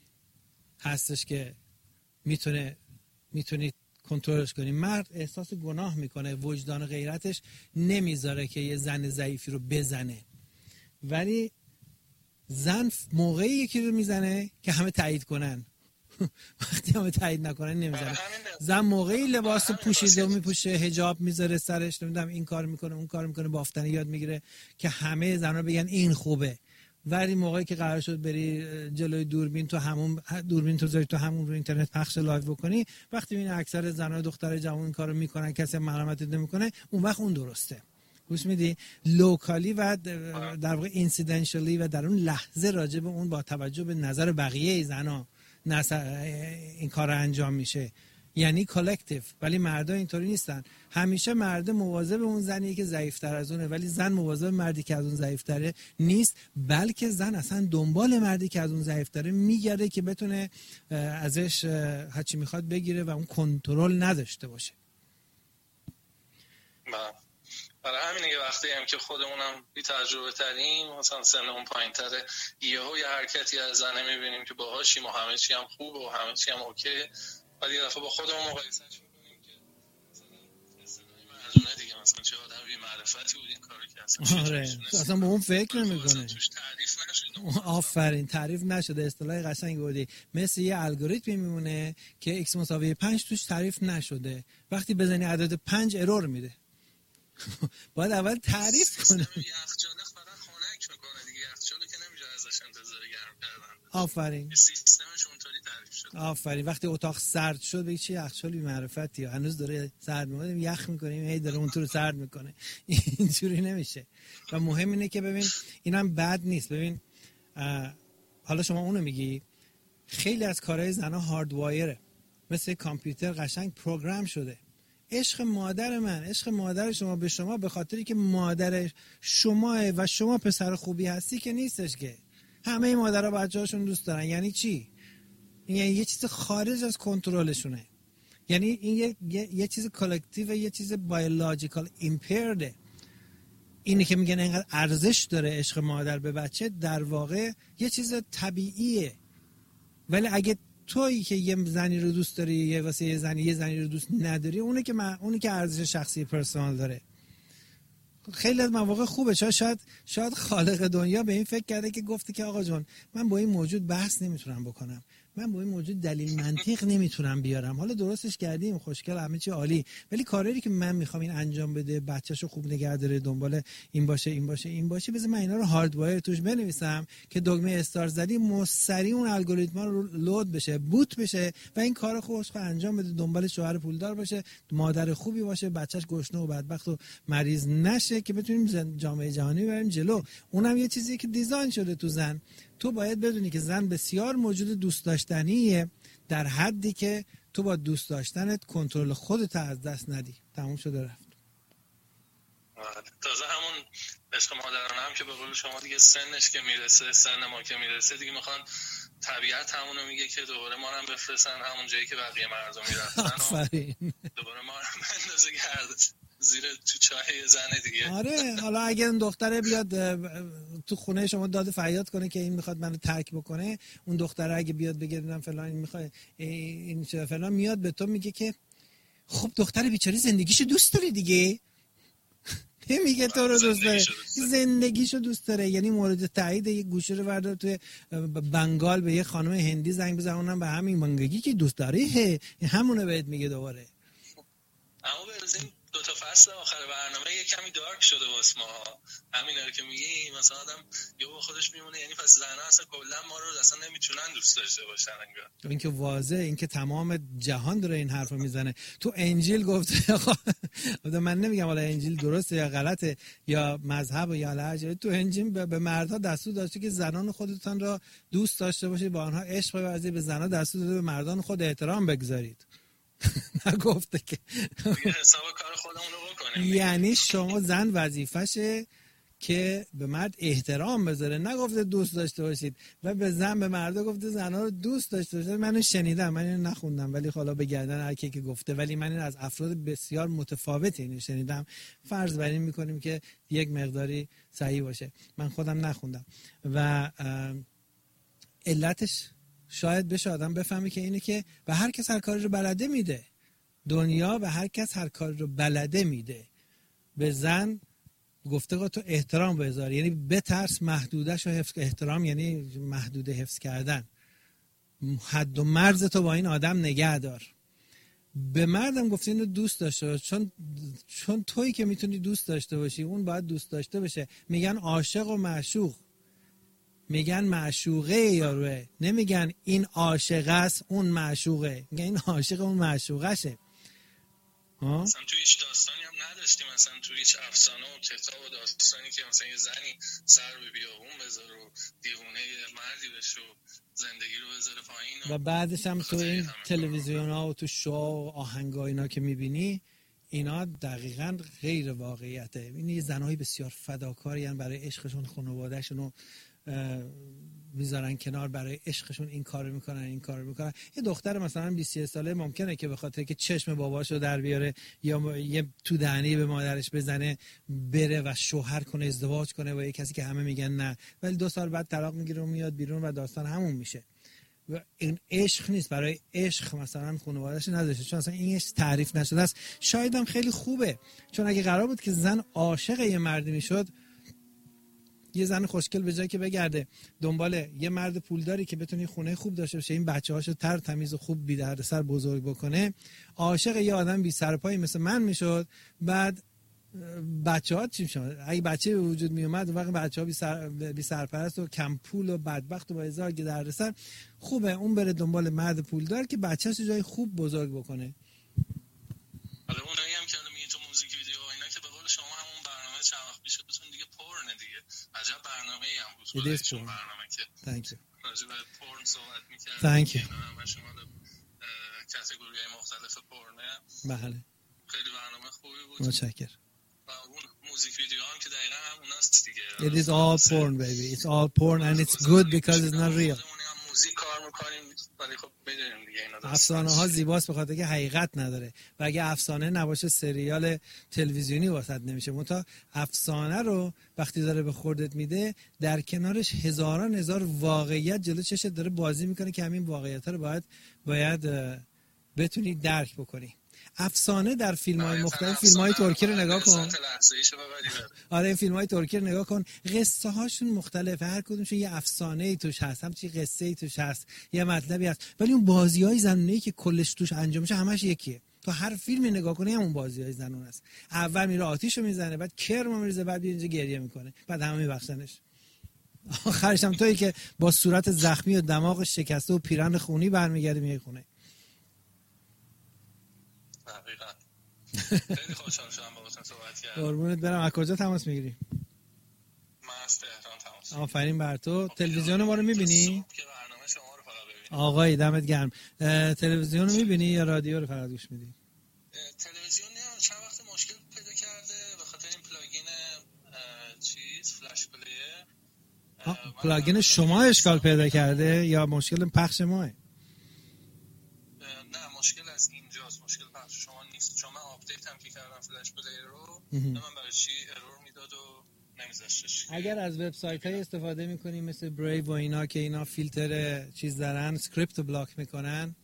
[SPEAKER 1] هستش که میتونه میتونید کنترلش کنی. مرد احساس گناه میکنه، وجدان غیرتش نمیذاره که یه زن ضعیفی رو بزنه، ولی زن موقعی یکی رو میزنه که همه تایید کنن. وقتی همه تایید نکنن نمیزنه. زن موقعی لباس پوشیده میپوشه، حجاب میذاره سرش، نمیدونم این کار میکنه اون کار میکنه، بافتنی یاد میگیره که همه زنها بگن این خوبه. ولی موقعی که قرار شد بری جلوی دوربین تو همون دوربین تو زاری تو همون رو اینترنت پخش لایو بکنی، وقتی این اکثر زنها دختر جوان این کارو میکنن کسی مرحمت نمیکنه، اون وقت اون درسته. گوش میدی؟ لوکالی و در واقع اینسیدنشالی و در اون لحظه راجع به اون با توجه به نظر بقیه زنا این کار انجام میشه، یعنی کالکتیو. ولی مردا اینطوری نیستن. همیشه مرد مواظب اون زنیه که ضعیف‌تر از اونه، ولی زن مواظب مردی که از اون ضعیف‌تره نیست، بلکه زن اصلا دنبال مردی که از اون ضعیف‌تره میگرده که بتونه ازش هرچی میخواد بگیره و اون کنترل نداشته باشه.
[SPEAKER 3] برای همینه که وقتی هم که خودمونم بی تجربه تریم، مثلا سنمون پایین‌تره، یهو یه حرکتی از زنه میبینیم که باهاشیم و همه چی هم خوبه و همه چی هم اوکی، ولی یه دفعه با خودمون مقایسهش میکنیم که مثلا اصطلاحی مردونه دیگه، مثلا چه آدم بی معرفتی بود این کارو که اصلا
[SPEAKER 1] آره اصلا به اون فکر نمیکنه.
[SPEAKER 3] توش تعریف نشده.
[SPEAKER 1] آفرین، تعریف نشده. اصطلاح قشنگ بودی. مثل یه الگوریتمی میمونه که x مساوی پنج توش تعریف نشده، وقتی بزنی عدد پنج ارور میده. باید اول تعریف کنه.
[SPEAKER 3] یخچال فقط خنک میکنه دیگه، یخچال که نمیشه ازش انتظار گرم کردن.
[SPEAKER 1] آفرین.
[SPEAKER 3] سیستمش اونطوری تعریف شده.
[SPEAKER 1] آفرین. وقتی اتاق سرد شد بگی چه یخچال بی معرفتی، هنوز داره سرد میکنه، یخ میکنیم هی داره اونطور سرد میکنه. اینجوری نمیشه. و مهم اینه که ببین اینم بد نیست. ببین حالا شما اونو میگی، خیلی از کارهای زنا هاردوایره، مثل کامپیوتر قشنگ پروگرام شده. عشق مادر من، عشق مادر شما به شما به خاطری که مادر شما و شما پسر خوبی هستی که نیستش که همه مادرها بچه‌هاشون دوست دارن. یعنی چی؟ یعنی یه چیز خارج از کنترلشونه. یعنی این یه, یه،, یه چیز کالکتیو، یه چیز بایولوژیکال ایمپیرده. اینی که میگن اینقدر ارزش داره عشق مادر به بچه، در واقع یه چیز طبیعیه. ولی اگه تویی که یه زنی رو دوست داری، یه واسه یه زنی یه زنی رو دوست نداری، اونه که من اونی که ارزش شخصی پرسونال داره. خیلی از مواقع خوبه. شاید شاید خالق دنیا به این فکر کرده که گفته که آقا جون من با این موجود بحث نمیتونم بکنم، من با این موجود دلیل منطق نمیتونم بیارم. حالا درستش کردیم، خوشگل، همه چی عالی، ولی کاری که من میخوام این انجام بده، بچه‌شو خوب نگه داره، دنبال این باشه این باشه این باشه، بذار من اینا رو هاردوایر توش بنویسم که دکمه استارت زدی مستری اون الگوریتما رو لود بشه، بوت بشه و این کارو خوش انجام بده، دنبال شوهر پولدار باشه، مادر خوبی باشه، بچهش گشنه و بدبخت و مریض نشه که بتونیم جامعه جهانی بریم جلو. اونم یه چیزی که دیزاین شده تو زن. تو باید بدونی که زن بسیار موجود دوست داشتنیه، در حدی که تو با دوست داشتنت کنترل خودت از دست ندی. تموم شده رفت.
[SPEAKER 3] تازه همون عشق مادرانه هم که به قول شما دیگه سنش که میرسه، سن ما که میرسه دیگه، میخوان طبیعت همونو میگه که دوباره ما هم بفرستن همون جایی که بقیه مردم میرفتن.
[SPEAKER 1] آفرین.
[SPEAKER 3] دوباره ما هم بندازه گرد زیر تو چاه زنه دیگه.
[SPEAKER 1] آره، حالا اگه اون دختره بیاد تو خونه شما داد فریاد کنه که این میخواد منو ترک بکنه، اون دختره اگه بیاد بگه من فلان این میخواد این چه فلان، میاد به تو میگه که خب دختر بیچاره زندگیشو دوست داره دیگه. نمیگه تو رو دوست داره، زندگیشو دوست داره. یعنی مورد تایید یه گوشه رو بردار توی بنگال به یه خانم هندی زنگ بزن، اونم به همین منگگی که دوست داره همونو بهت میگه دوباره.
[SPEAKER 3] اما برزین دو تا فصل آخر برنامه یه کمی دارک شده واسه ما. همینا رو که میگی مثلا آدم یه با خودش میمونه، یعنی پس زن‌ها اصلا کلا ما رو اصلا نمیتونن دوست داشته باشن انگار.
[SPEAKER 1] این که واضحه، این که تمام جهان داره این حرفو میزنه. تو انجیل گفته من نمیگم حالا انجیل درسته یا غلطه یا مذهب یا هر، تو انجیل به مردها دستور داشته که زنان خودتون را دوست داشته باشید، با آنها عشق ورزید. به زنان دستور داده به مردان خود احترام بگذارید. نگفته که
[SPEAKER 3] حساب کار خودمون رو بکنیم.
[SPEAKER 1] یعنی شما زن وظیفشه که به مرد احترام بذاره، نگفته دوست داشته باشید. و به زن به مردا گفته زنها رو دوست داشته باشید. منو شنیدم، من اینو نخوندم، ولی حالا به گردن هر کی که گفته، ولی من این از افراد بسیار متفاوتی اینو شنیدم. فرض بر این میکنیم که یک مقداری صحیح باشه. من خودم نخوندم و علتش شاید بشه آدم بفهمی که اینه که به هر کس هر کاری رو بلده میده. دنیا به هر کس هر کاری رو بلده میده. به زن گفته که تو احترام بذار، یعنی بترس محدودش رو حفظ. احترام یعنی محدوده حفظ کردن. حد و مرز تو با این آدم نگه دار. به مردم گفته اینو دوست داشته باش، چون چون تویی که میتونی دوست داشته باشی، اون باید دوست داشته بشه. میگن عاشق و معشوق، میگن معشوقه یاروه، نمیگن این عاشق است اون معشوقه، میگن این عاشق اون معشوقشه.
[SPEAKER 3] مثلا توی هیچ داستانی هم نداشتیم، مثلا توی هیچ افسانه و کتاب و داستانی که مثلا یه زنی سر به بیابون بذاره و دیوونه مردی بشه و زندگی رو بذاره پایین.
[SPEAKER 1] و بعدش هم تو این تلویزیون ها و تو شو و آهنگا اینا که میبینی، اینا دقیقاً غیر واقعیته. این یه زنهای بسیار فداکاری هستن، برای عشقشون خانواده‌شون رو میذارن کنار، برای عشقشون این کارو میکنن این کارو میکنن. یه دختر مثلا بیست و سه ساله ممکنه که به خاطر که چشم باباشو در بیاره یا یه تو دهنی به مادرش بزنه بره و شوهر کنه، ازدواج کنه با یه کسی که همه میگن نه، ولی دو سال بعد طلاق میگیره و میاد بیرون و داستان همون میشه. و این عشق نیست. برای عشق مثلا خانواده‌اش نداشته، چون اصلا این تعریف نشده است. شاید هم خیلی خوبه، چون اگه قرار بود که زن عاشق یه مردی میشد، یه زن خوشگل به جای که بگرده دنبال یه مرد پولداری که بتونه خونه خوب داشته باشه، این بچه‌هاشو تر تمیز و خوب بی دردسر بزرگ بکنه، عاشق یه آدم بی سر پایی مثل من میشد، بعد بچه‌ها چی میشن؟ اگه بچه به وجود می اومد اون وقت بچه‌ها بی سر بی سرپرست و کم پول و بدبخت و با هزار دردسر، خوبه اون بره دنبال مرد پولدار که بچه‌ش جای خوب بزرگ بکنه.
[SPEAKER 3] حالا اونایی هم که میگه تو موزیک ویدیو و اینا که به قول شما همون برنامه چند وقت پیشتون دیگه پرنه دیگه. عجب برنامه‌ای هم بود. خودشون برنامه که
[SPEAKER 1] Thank you.
[SPEAKER 3] راجع به پرن صحبت می‌کردن.
[SPEAKER 1] Thank you.
[SPEAKER 3] همه شما کاتگوری‌های مختلف پرنه.
[SPEAKER 1] بله.
[SPEAKER 3] خیلی برنامه خوبی بود.
[SPEAKER 1] متشکرم.
[SPEAKER 3] و اون موزیک ویدیو هم که دقیقاً هموناست دیگه.
[SPEAKER 1] It is all porn baby. It's all porn and it's good because it's not real.
[SPEAKER 3] موزیک کار می‌کنیم ولی خب بدونیم دیگه اینا
[SPEAKER 1] افسانه ها زیباست به خاطر که حقیقت نداره و اگه افسانه نباشه سریال تلویزیونی واسط نمیشه. منتها افسانه رو وقتی داره به خوردت میده در کنارش هزاران هزار واقعیت جلو چشت داره بازی میکنه که همین واقعیت ها رو باید باید بتونی درک بکنی. افسانه در فیلم‌های مختلف، فیلم‌های ترکی رو نگاه کن. آره این فیلم‌های ترکی رو نگاه کن، قصه هاشون مختلفه، هر کدومشون یه افسانه‌ای توش هست، همچین قصه‌ای توش هست، یه مطلبی هست، ولی اون بازی‌های زنونه‌ای که کلش توش انجام میشه همش یکیه. تو هر فیلمی نگاه کنی همون بازی‌های زنونه است. اول میره آتیشو میزنه، بعد کرمو میریزه، بعد اینجا گریه میکنه، بعد همه میبخشنش. آخرش هم تویی که با صورت زخمی و دماغ شکسته و پیرن خونی برمیگردی میای خونه.
[SPEAKER 3] خیلی خوشحال شدم باهاتون صحبت کردم.
[SPEAKER 1] قربونت برم. از کجا تماس میگیری؟
[SPEAKER 3] من از تهران تماس میگیرم.
[SPEAKER 1] آفرین بر تو. تلویزیون ما رو میبینی؟
[SPEAKER 3] که برنامه شما رو فقط ببینم.
[SPEAKER 1] آقای دمت گرم. تلویزیون رو میبینی یا رادیو رو فقط گوش میدی؟
[SPEAKER 3] تلویزیون نه، چند وقت مشکل پیدا کرده به خاطر این پلاگین چیز فلش پلیر.
[SPEAKER 1] پلاگین شما اشکال پیدا کرده یا مشکل پخش ماه؟
[SPEAKER 3] نه مشکل از اینجاست، مشکل پخش شما نیست. چون من آپدیت هم که کردم فلش پلیر رو، من برای چی ارور میداد و نمیذاشتش.
[SPEAKER 1] اگر از وبسایت‌های استفاده می‌کنی مثل بریو و اینا که اینا فیلتر چیز دارن، اسکریپت بلاک میکنن،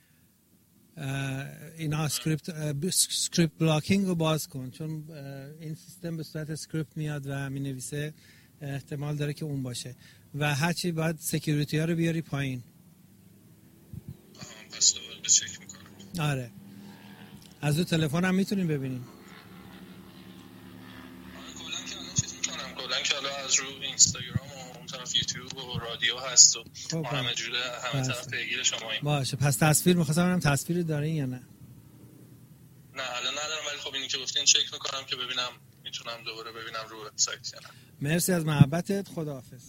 [SPEAKER 1] اینا اسکریپت اسکریپت بلاکینگ رو باز کن، چون این سیستم به صورت اسکریپت میاد و مینویسه، احتمال داره که اون باشه و هرچی باید سکیوریتی ها رو بیاری پایین.
[SPEAKER 3] آها پس دوباره چک میکنم.
[SPEAKER 1] آره از اون تلفن هم میتونیم ببینیم.
[SPEAKER 3] آره کلا که الان چیز میکنم، کلا که الان از رو اینستاگرام و اون طرف یوتیوب و رادیو هست و
[SPEAKER 1] خب
[SPEAKER 3] همه جوره همه طرف پیگیر شماییم.
[SPEAKER 1] باشه پس تصویر می‌خواستم ببینم تصویری دارین یا نه؟
[SPEAKER 3] نه الان ندارم، ولی خب اینی که گفتین چک میکنم که ببینم میتونم دوباره ببینم رو وبسایت یا نه.
[SPEAKER 1] مرسی از محبتت. خداحافظ.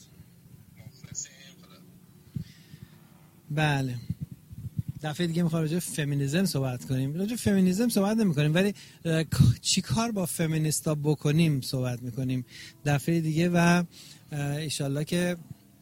[SPEAKER 1] بله دفعه دیگه میخوام راجع به فمینیسم صحبت کنیم. راجع به فمینیسم صحبت نمی‌کنیم ولی چی کار با فمینیستا بکنیم صحبت می‌کنیم دفعه دیگه و انشالله که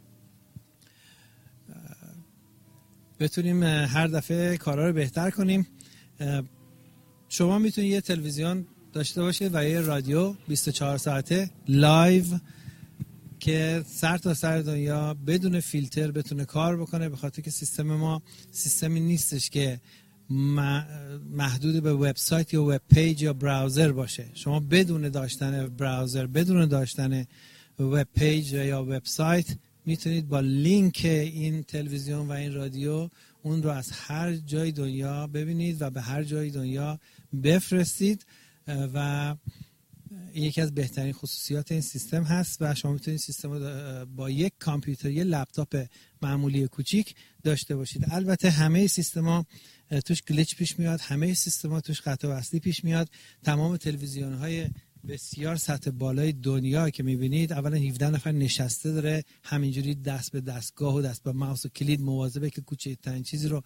[SPEAKER 1] بتونیم هر دفعه کارا رو بهتر کنیم. شما میتونید یه تلویزیون داشته باشید و یه رادیو بیست و چهار ساعته لایو که سر تا سر دنیا بدون فیلتر بتونه کار بکنه، به خاطر که سیستم ما سیستمی نیستش که محدود به وبسایت یا وب پیج یا براوزر باشه. شما بدون داشتن براوزر، بدون داشتن وب پیج یا وبسایت میتونید با لینک این تلویزیون و این رادیو اون رو از هر جای دنیا ببینید و به هر جای دنیا بفرستید و این یکی از بهترین خصوصیات این سیستم هست و شما میتونید سیستم رو با یک کامپیوتر، یک لپتاپ معمولی کوچیک داشته باشید. البته همه سیستما توش گلیچ پیش میاد، همه سیستم‌ها توش خط وصلی پیش میاد. تمام تلویزیون‌های بسیار سطح بالای دنیا که میبینید اولا هفده نفر نشسته داره همینجوری دست به دستگاه و دست به ماوس و کلید مواظبه که کوچکترین چیزی رو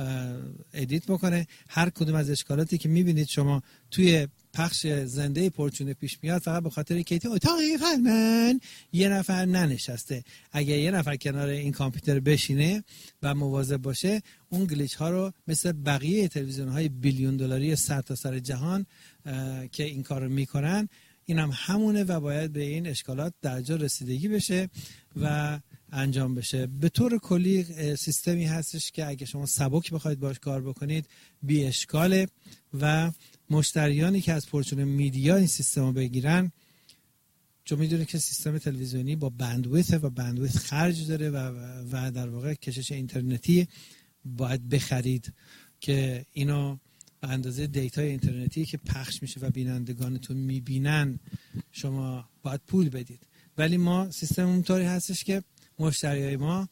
[SPEAKER 1] ادیت بکنه. هر کدوم از اشکالاتی که میبینید شما توی پخش زنده پرچونه پیش میاد فقط به خاطر که اتاق فرمان یه نفر ننشسته. اگه یه نفر کنار این کامپیوتر بشینه و مواظب باشه اون گلیچ ها رو مثل بقیه تلویزیون های بیلیون دلاری سر تا سر جهان که این کار رو میکنن این هم همونه و باید به این اشکالات در جا رسیدگی بشه و انجام بشه. به طور کلی سیستمی هستش که اگه شما سبک بخواید باش کار بکنید بی اشکاله و مشتریانی که از پرچون میدیا این سیستم رو بگیرن، چون میدونه که سیستم تلویزیونی با بندویت و بندویت خرج داره و, و در واقع کشش اینترنتی باید بخرید که اینو به اندازه دیتای اینترنتی که پخش میشه و بینندگانتون میبینن شما باید پول بدید. ولی ما سیستم اونطوری هستش که مشتریای ما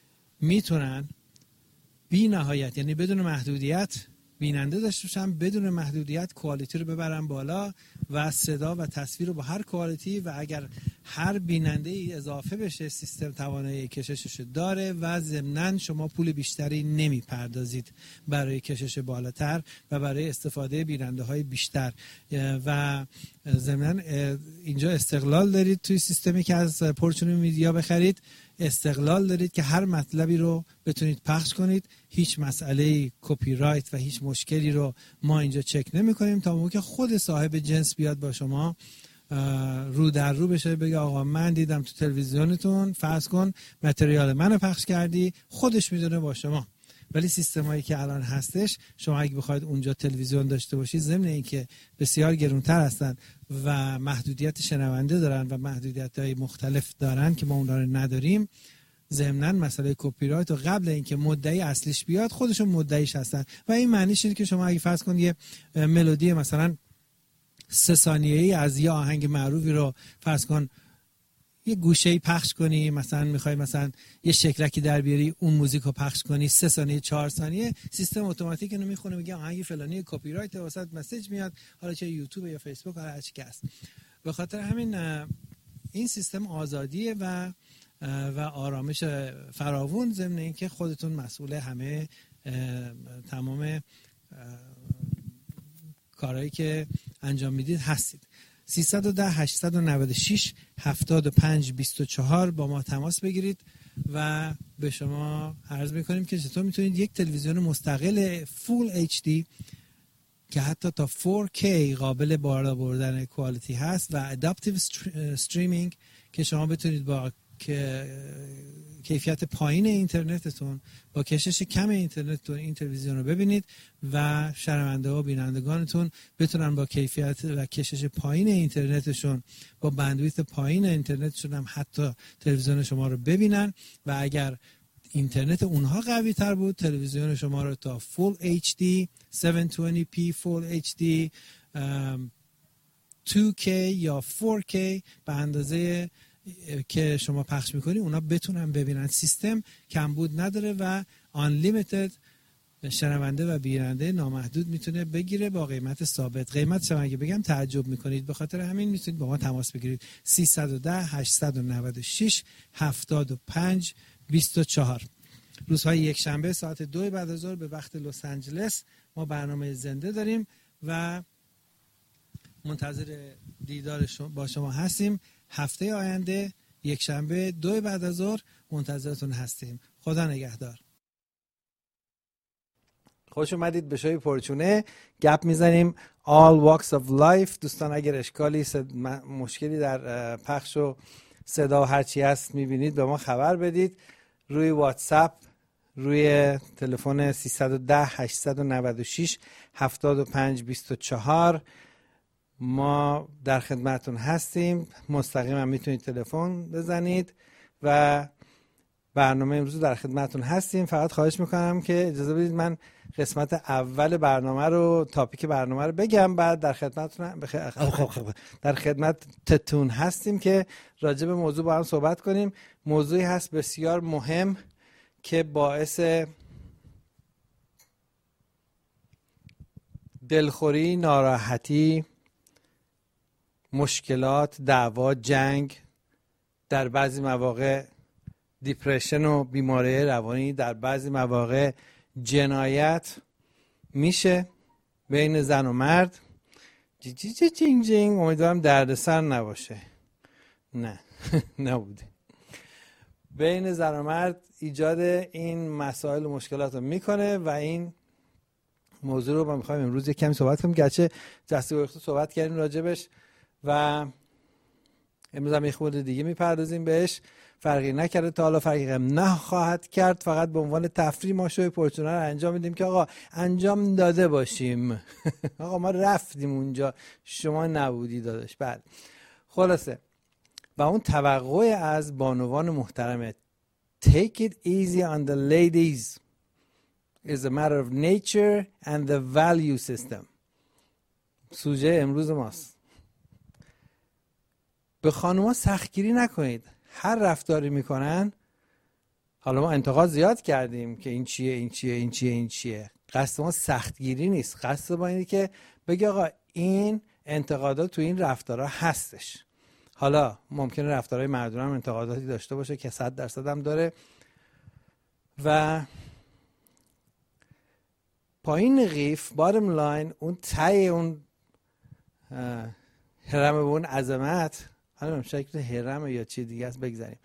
[SPEAKER 1] میتونن بی نهایت یعنی بدون محدودیت بیننده داشته باشن، بدون محدودیت کوالیتی رو ببرن بالا و صدا و تصویر رو با هر کوالیتی و اگر هر بیننده ای اضافه بشه سیستم توانایی کششش داره و ضمناً شما پول بیشتری نمی پردازید برای کشش بالاتر و برای استفاده بیننده های بیشتر و ضمناً اینجا استقلال دارید توی سیستمی که از پرچون میدیا بخرید. استقلال دارید که هر مطلبی رو بتونید پخش کنید. هیچ مسئله کپی رایت و هیچ مشکلی رو ما اینجا چک نمی کنیم تا موقع که خود صاحب جنس بیاد با شما رو در رو بشه بگه آقا من دیدم تو تلویزیونتون فرض کن متریال منو پخش کردی، خودش میدونه با شما. ولی سیستمایی که الان هستش شما اگه بخواید اونجا تلویزیون داشته باشید ضمن اینکه بسیار گرانتر هستن و محدودیت شنونده دارن و محدودیت‌های مختلف دارن که ما اونها رو نداریم، ضمناً مسئله کپی رایت و قبل اینکه مدعی اصلیش بیاد خودشون مدعیش هستن و این معنیش اینه که شما اگه فرض کن یه ملودی مثلا سه ثانیه‌ای از یه آهنگ معروفی رو فرض کن یه گوشه‌ای پخش کنی، مثلا میخوای مثلا یه شکلکی در بیاری اون موزیک رو پخش کنی سه ثانیه چهار ثانیه سیستم اتوماتیک اینو میخونه میگه آهنگ فلانی کپی رایت واسط مسیج میاد، حالا چه یوتیوب یا فیسبوک هر چی که هست. به خاطر همین این سیستم آزادیه و و آرامش فراوون ضمن اینکه خودتون مسئول همه تمام کارهایی که انجام میدید هستید. سیصد و ده هشتصد و نود و شش هفتاد و پنج بیست و چهار با ما تماس بگیرید و به شما عرض میکنیم که چطور میتونید یک تلویزیون مستقل فول اچ دی که حتی تا فور کی قابل بالا بردن کوالیتی هست و اداپتیو استریمینگ که شما بتونید با که کیفیت پایین اینترنتتون با کشش کم اینترنتتون این تلویزیون رو ببینید و شنونده و بینندگانتون بتونن با کیفیت و کشش پایین اینترنتشون با بندویت پایین اینترنتشون هم حتی تلویزیون شما رو ببینن و اگر اینترنت اونها قوی تر بود تلویزیون شما رو تا فول اچ دی هفتصد و بیست پی فول اچ دی تو کی یا فور کی به اندازه که شما پخش میکنی اونا بتونن ببینن. سیستم کمبود نداره و unlimited شنونده و بیننده نامحدود میتونه بگیره با قیمت ثابت. قیمتش هم اگه بگم تعجب میکنید، به خاطر همین میتونید با ما تماس بگیرید. سیصد و ده هشتصد و نود و شش هفتاد و پنج بیست و چهار. روزهای یک شنبه ساعت دو بعد از ظهر به وقت لس آنجلس ما برنامه زنده داریم و منتظر دیدار شما با شما هستیم. هفته آینده یک شنبه دو بعد از ظهر منتظرتون هستیم. خدا نگهدار. خوش اومدید به شوی پرچونه. گپ میزنیم all walks of life. دوستان اگر اشکالی صد... مشکلی در پخش و صدا و هرچی هست میبینید به ما خبر بدید روی واتساپ روی تلفن سیصد و ده هشتصد و نود و شش هفتاد و پنج بیست و چهار. ما در خدمتون هستیم. مستقیما میتونید تلفن بزنید و برنامه امروز در خدمتون هستیم. فقط خواهش میکنم که اجازه بدید من قسمت اول برنامه رو تاپیک برنامه رو بگم، بعد در خدمتتون بخ... در خدمتتون هستیم که راجع به موضوع با هم صحبت کنیم. موضوعی هست بسیار مهم که باعث دلخوری، ناراحتی، مشکلات، دعوا، جنگ، در بعضی مواقع دیپرشن و بیماری روانی، در بعضی مواقع جنایت میشه بین زن و مرد. جی جی جی جینگ جینگ. امیدوارم دردسر نباشه. نه نبوده. بین زن و مرد ایجاد این مسائل و مشکلات رو میکنه و این موضوع رو ما میخوایم امروز یک کمی صحبت کنیم. گرچه جسته گریخته صحبت کردیم راجبش و امروز هم یه خورده دیگه میپردازیم بهش. فرقی نکرده تا حالا، فرقی هم نخواهد کرد. فقط به عنوان تفریح ما شوی پرچونه رو انجام میدیم که آقا انجام داده باشیم. آقا ما رفتیم اونجا، شما نبودی داداش. بله خلاصه و اون توقع از بانوان محترمه take it easy on the ladies is a matter of nature and the value system. سوژه امروز ماست. به خانوما سختگیری نکنید. هر رفتاری میکنن، حالا ما انتقاد زیاد کردیم که این چیه این چیه این چیه این چیه، قصد ما سختگیری نیست. قصد ما اینه که بگه آقا این انتقادات تو این رفتارها هستش. حالا ممکنه رفتارهای مردم هم انتقاداتی داشته باشه که صد درصد هم داره و پایین قیف بارم لاین اون تای اون هرم به اون عظمت، حالا شکل هرم یا چی دیگه است بگذاریم،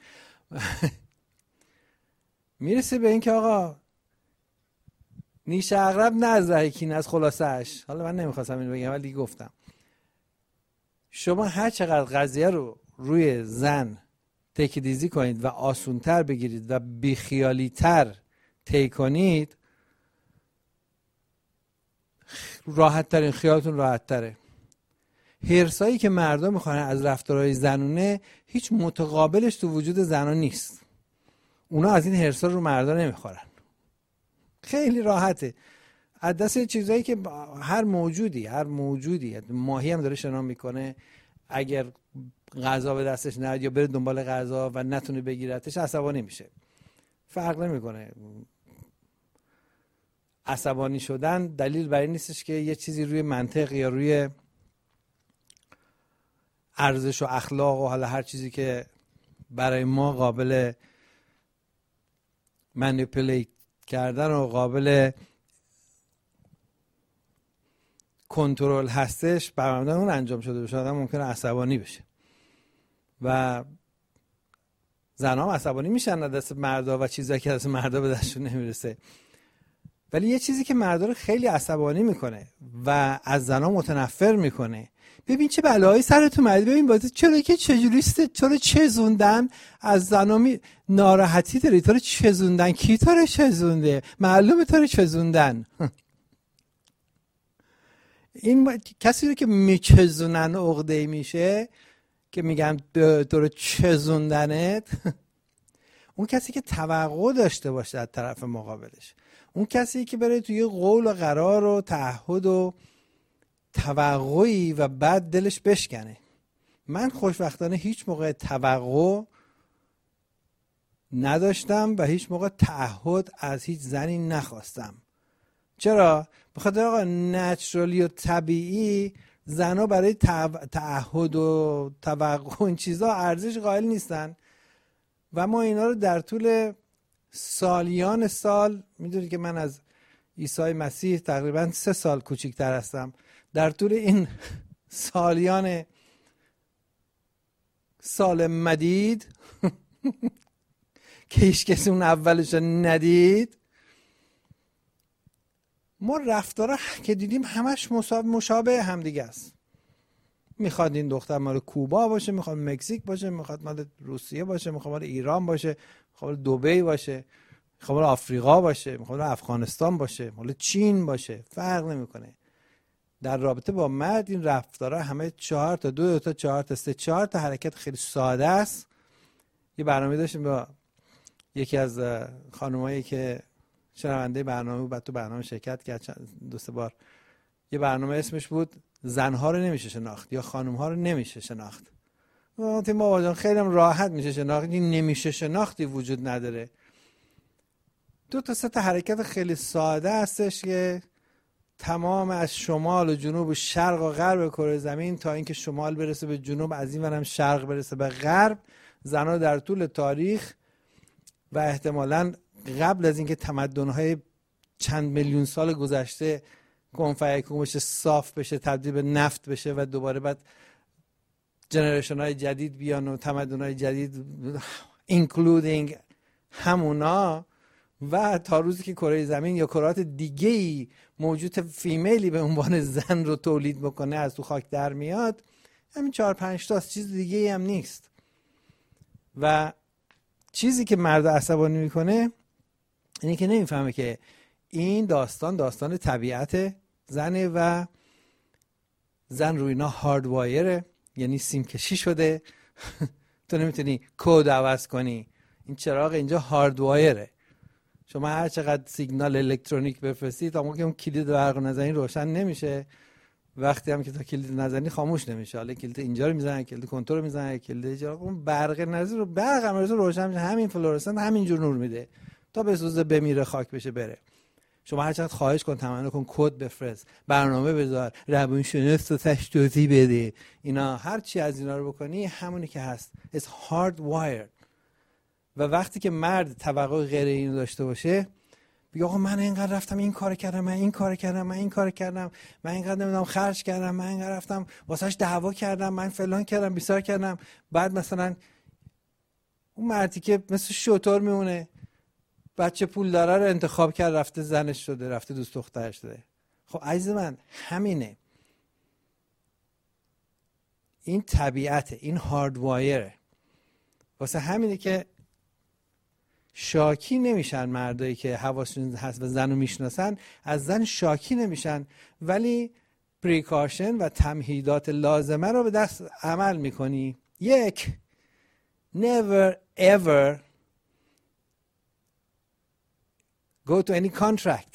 [SPEAKER 1] میرسه به این که آقا نیش عقرب نه از ره کینه از خلاصه‌اش. حالا من نمیخواستم اینو بگم ولی گفتم. شما هر چقدر قضیه رو روی زن تکیدیزی کنید و آسونتر بگیرید و بیخیالیتر طی کنید، راحت ترین خیالتون راحت تره. هرسایی که مردم میخوان از رفتارهای زنونه هیچ متقابلش تو وجود زنان نیست. اونا از این هرسا رو مردا نمیخورن. خیلی راحته. از دست چیزایی که هر موجودی هر موجودی ماهی هم داره شنا میکنه، اگر غذا به دستش نیاد یا بره دنبال غذا و نتونه بگیرتش عصبانی میشه. فرق نمیکنه. عصبانی شدن دلیل بر این نیستش که یه چیزی روی منطق یا روی ارزش و اخلاق و حالا هر چیزی که برای ما قابل منیپولیت کردن و قابل کنترل هستش بر مبنای اون انجام شده باشه. آدم ممکنه عصبانی بشه و زنها هم عصبانی میشن از دست مردا و چیزایی که از دست مردا به دستشون نمیرسه. ولی یه چیزی که مردا رو خیلی عصبانی میکنه و از زنها متنفر میکنه، ببین چه بلایی سرتون اومد، ببین بازی چرا که چجوریسته، چرا چزوندن از زنا می... ناراحتی داری، تو رو چزوندن. کی تو رو چزونده؟ معلومه تو رو چزوندن. این کسی رو که میچزونن عقده‌ای میشه که میگم تو رو چزوندنت، اون کسی که توقع داشته باشه از طرف مقابلش، اون کسی که بره توی قول و قرار و تعهد و توقعی و بعد دلش بشکنه. من خوشبختانه هیچ موقع توقع نداشتم و هیچ موقع تعهد از هیچ زنی نخواستم. چرا؟ بخاطر آقا نچرالی و طبیعی زنها برای تعهد و توقع این چیزا ارزش قائل نیستن و ما اینا رو در طول سالیان سال، میدونید که من از عیسی مسیح تقریبا سه سال کوچیک‌تر هستم، در طول این سالیان سال مدید که هیچ کسی اون اولش ندید، ما رفتارا که دیدیم همش مشابه هم دیگه است. میخواد این دختر مال کوبا باشه، میخواد مکزیک باشه، میخواد مال روسیه باشه، میخواد مال ایران باشه، میخواد مال دبی باشه، میخواد مال آفریقا باشه، میخواد مال افغانستان باشه، مال چین باشه، فرق نمیکنه. در رابطه با مرد این رفتارا همه چهار تا دو, دو تا چهار تا سه چهار تا حرکت خیلی ساده است. یه برنامه داشتیم با یکی از خانمایی که شنونده برنامه بود، بعد تو برنامه شرکت کرد دو سه بار. یه برنامه اسمش بود زنها رو نمیشه شناخت یا خانمها رو نمیشه شناخت. گفتم بابا جان خیلی راحت میشه شناخت، این نمیشه شناختی وجود نداره. دو تا سه تا حرکت خیلی ساده هستش که تمام از شمال و جنوب و شرق و غرب کره زمین تا اینکه شمال برسه به جنوب، از این ورم شرق برسه به غرب، زنها در طول تاریخ و احتمالاً قبل از اینکه تمدن‌های چند میلیون سال گذشته کن فیکون بشه، صاف بشه، تبدیل به نفت بشه و دوباره بعد جنریشن های جدید بیان و تمدن های جدید including همونا، و تا روزی که کره زمین یا کرات دیگه‌ای موجود فیمیلی به عنوان زن رو تولید بکنه از تو خاک در میاد، همین چهار پنج تا چیز دیگه‌ای هم نیست. و چیزی که مرد عصبانی میکنه اینه که نمیفهمه که این داستان داستان طبیعت زنه و زن روی اینا هارد وایره، یعنی سیم کشی شده. تو نمیتونی کد عوض کنی. این چراغ اینجا هارد وایره. شما هر چقدر سیگنال الکترونیک بفرستی تا موقعی که اون کلید برق نزنی روشن نمیشه، وقتی هم که تا کلید نزنی خاموش نمیشه. حالا کلید اینجا رو میزنن، کلید کنترل رو میزنن، کلید اینجا، اون برق نزنی رو برق هم روشن میشه، همین فلورسنت همینجور نور میده تا بسوزه بمیره خاک بشه بره. شما هر چقدر خواهش کن، تمنا کن، کد بفرست، برنامه بذار، روانشناس تش توضیح بده، اینا هر چی از اینا رو بکنی همونی که هست. It's hardwired. و وقتی که مرد توقع غیر اینو داشته باشه، بگه آقا من اینقدر رفتم این کار کردم، من این کار کردم، من این کار کردم، من اینقدر نمیدونم خرج کردم، من اینقدر رفتم واسهش دعوا کردم، من فلان کردم، بیسار کردم، بعد مثلا اون مردی که مثل شطور میمونه، بچه پول داره رو انتخاب کرد، رفته زنش شده، رفته دوست دخترش شده. خب عزیز من همینه، این طبیعته، این هاردوایره. واسه همینه که شاکی نمیشن مردایی که حواسشون هست و زنو میشناسن، از زن شاکی نمیشن، ولی پریکاشن و تمهیدات لازمه رو به دست عمل میکنی. یک، never ever go to any contract.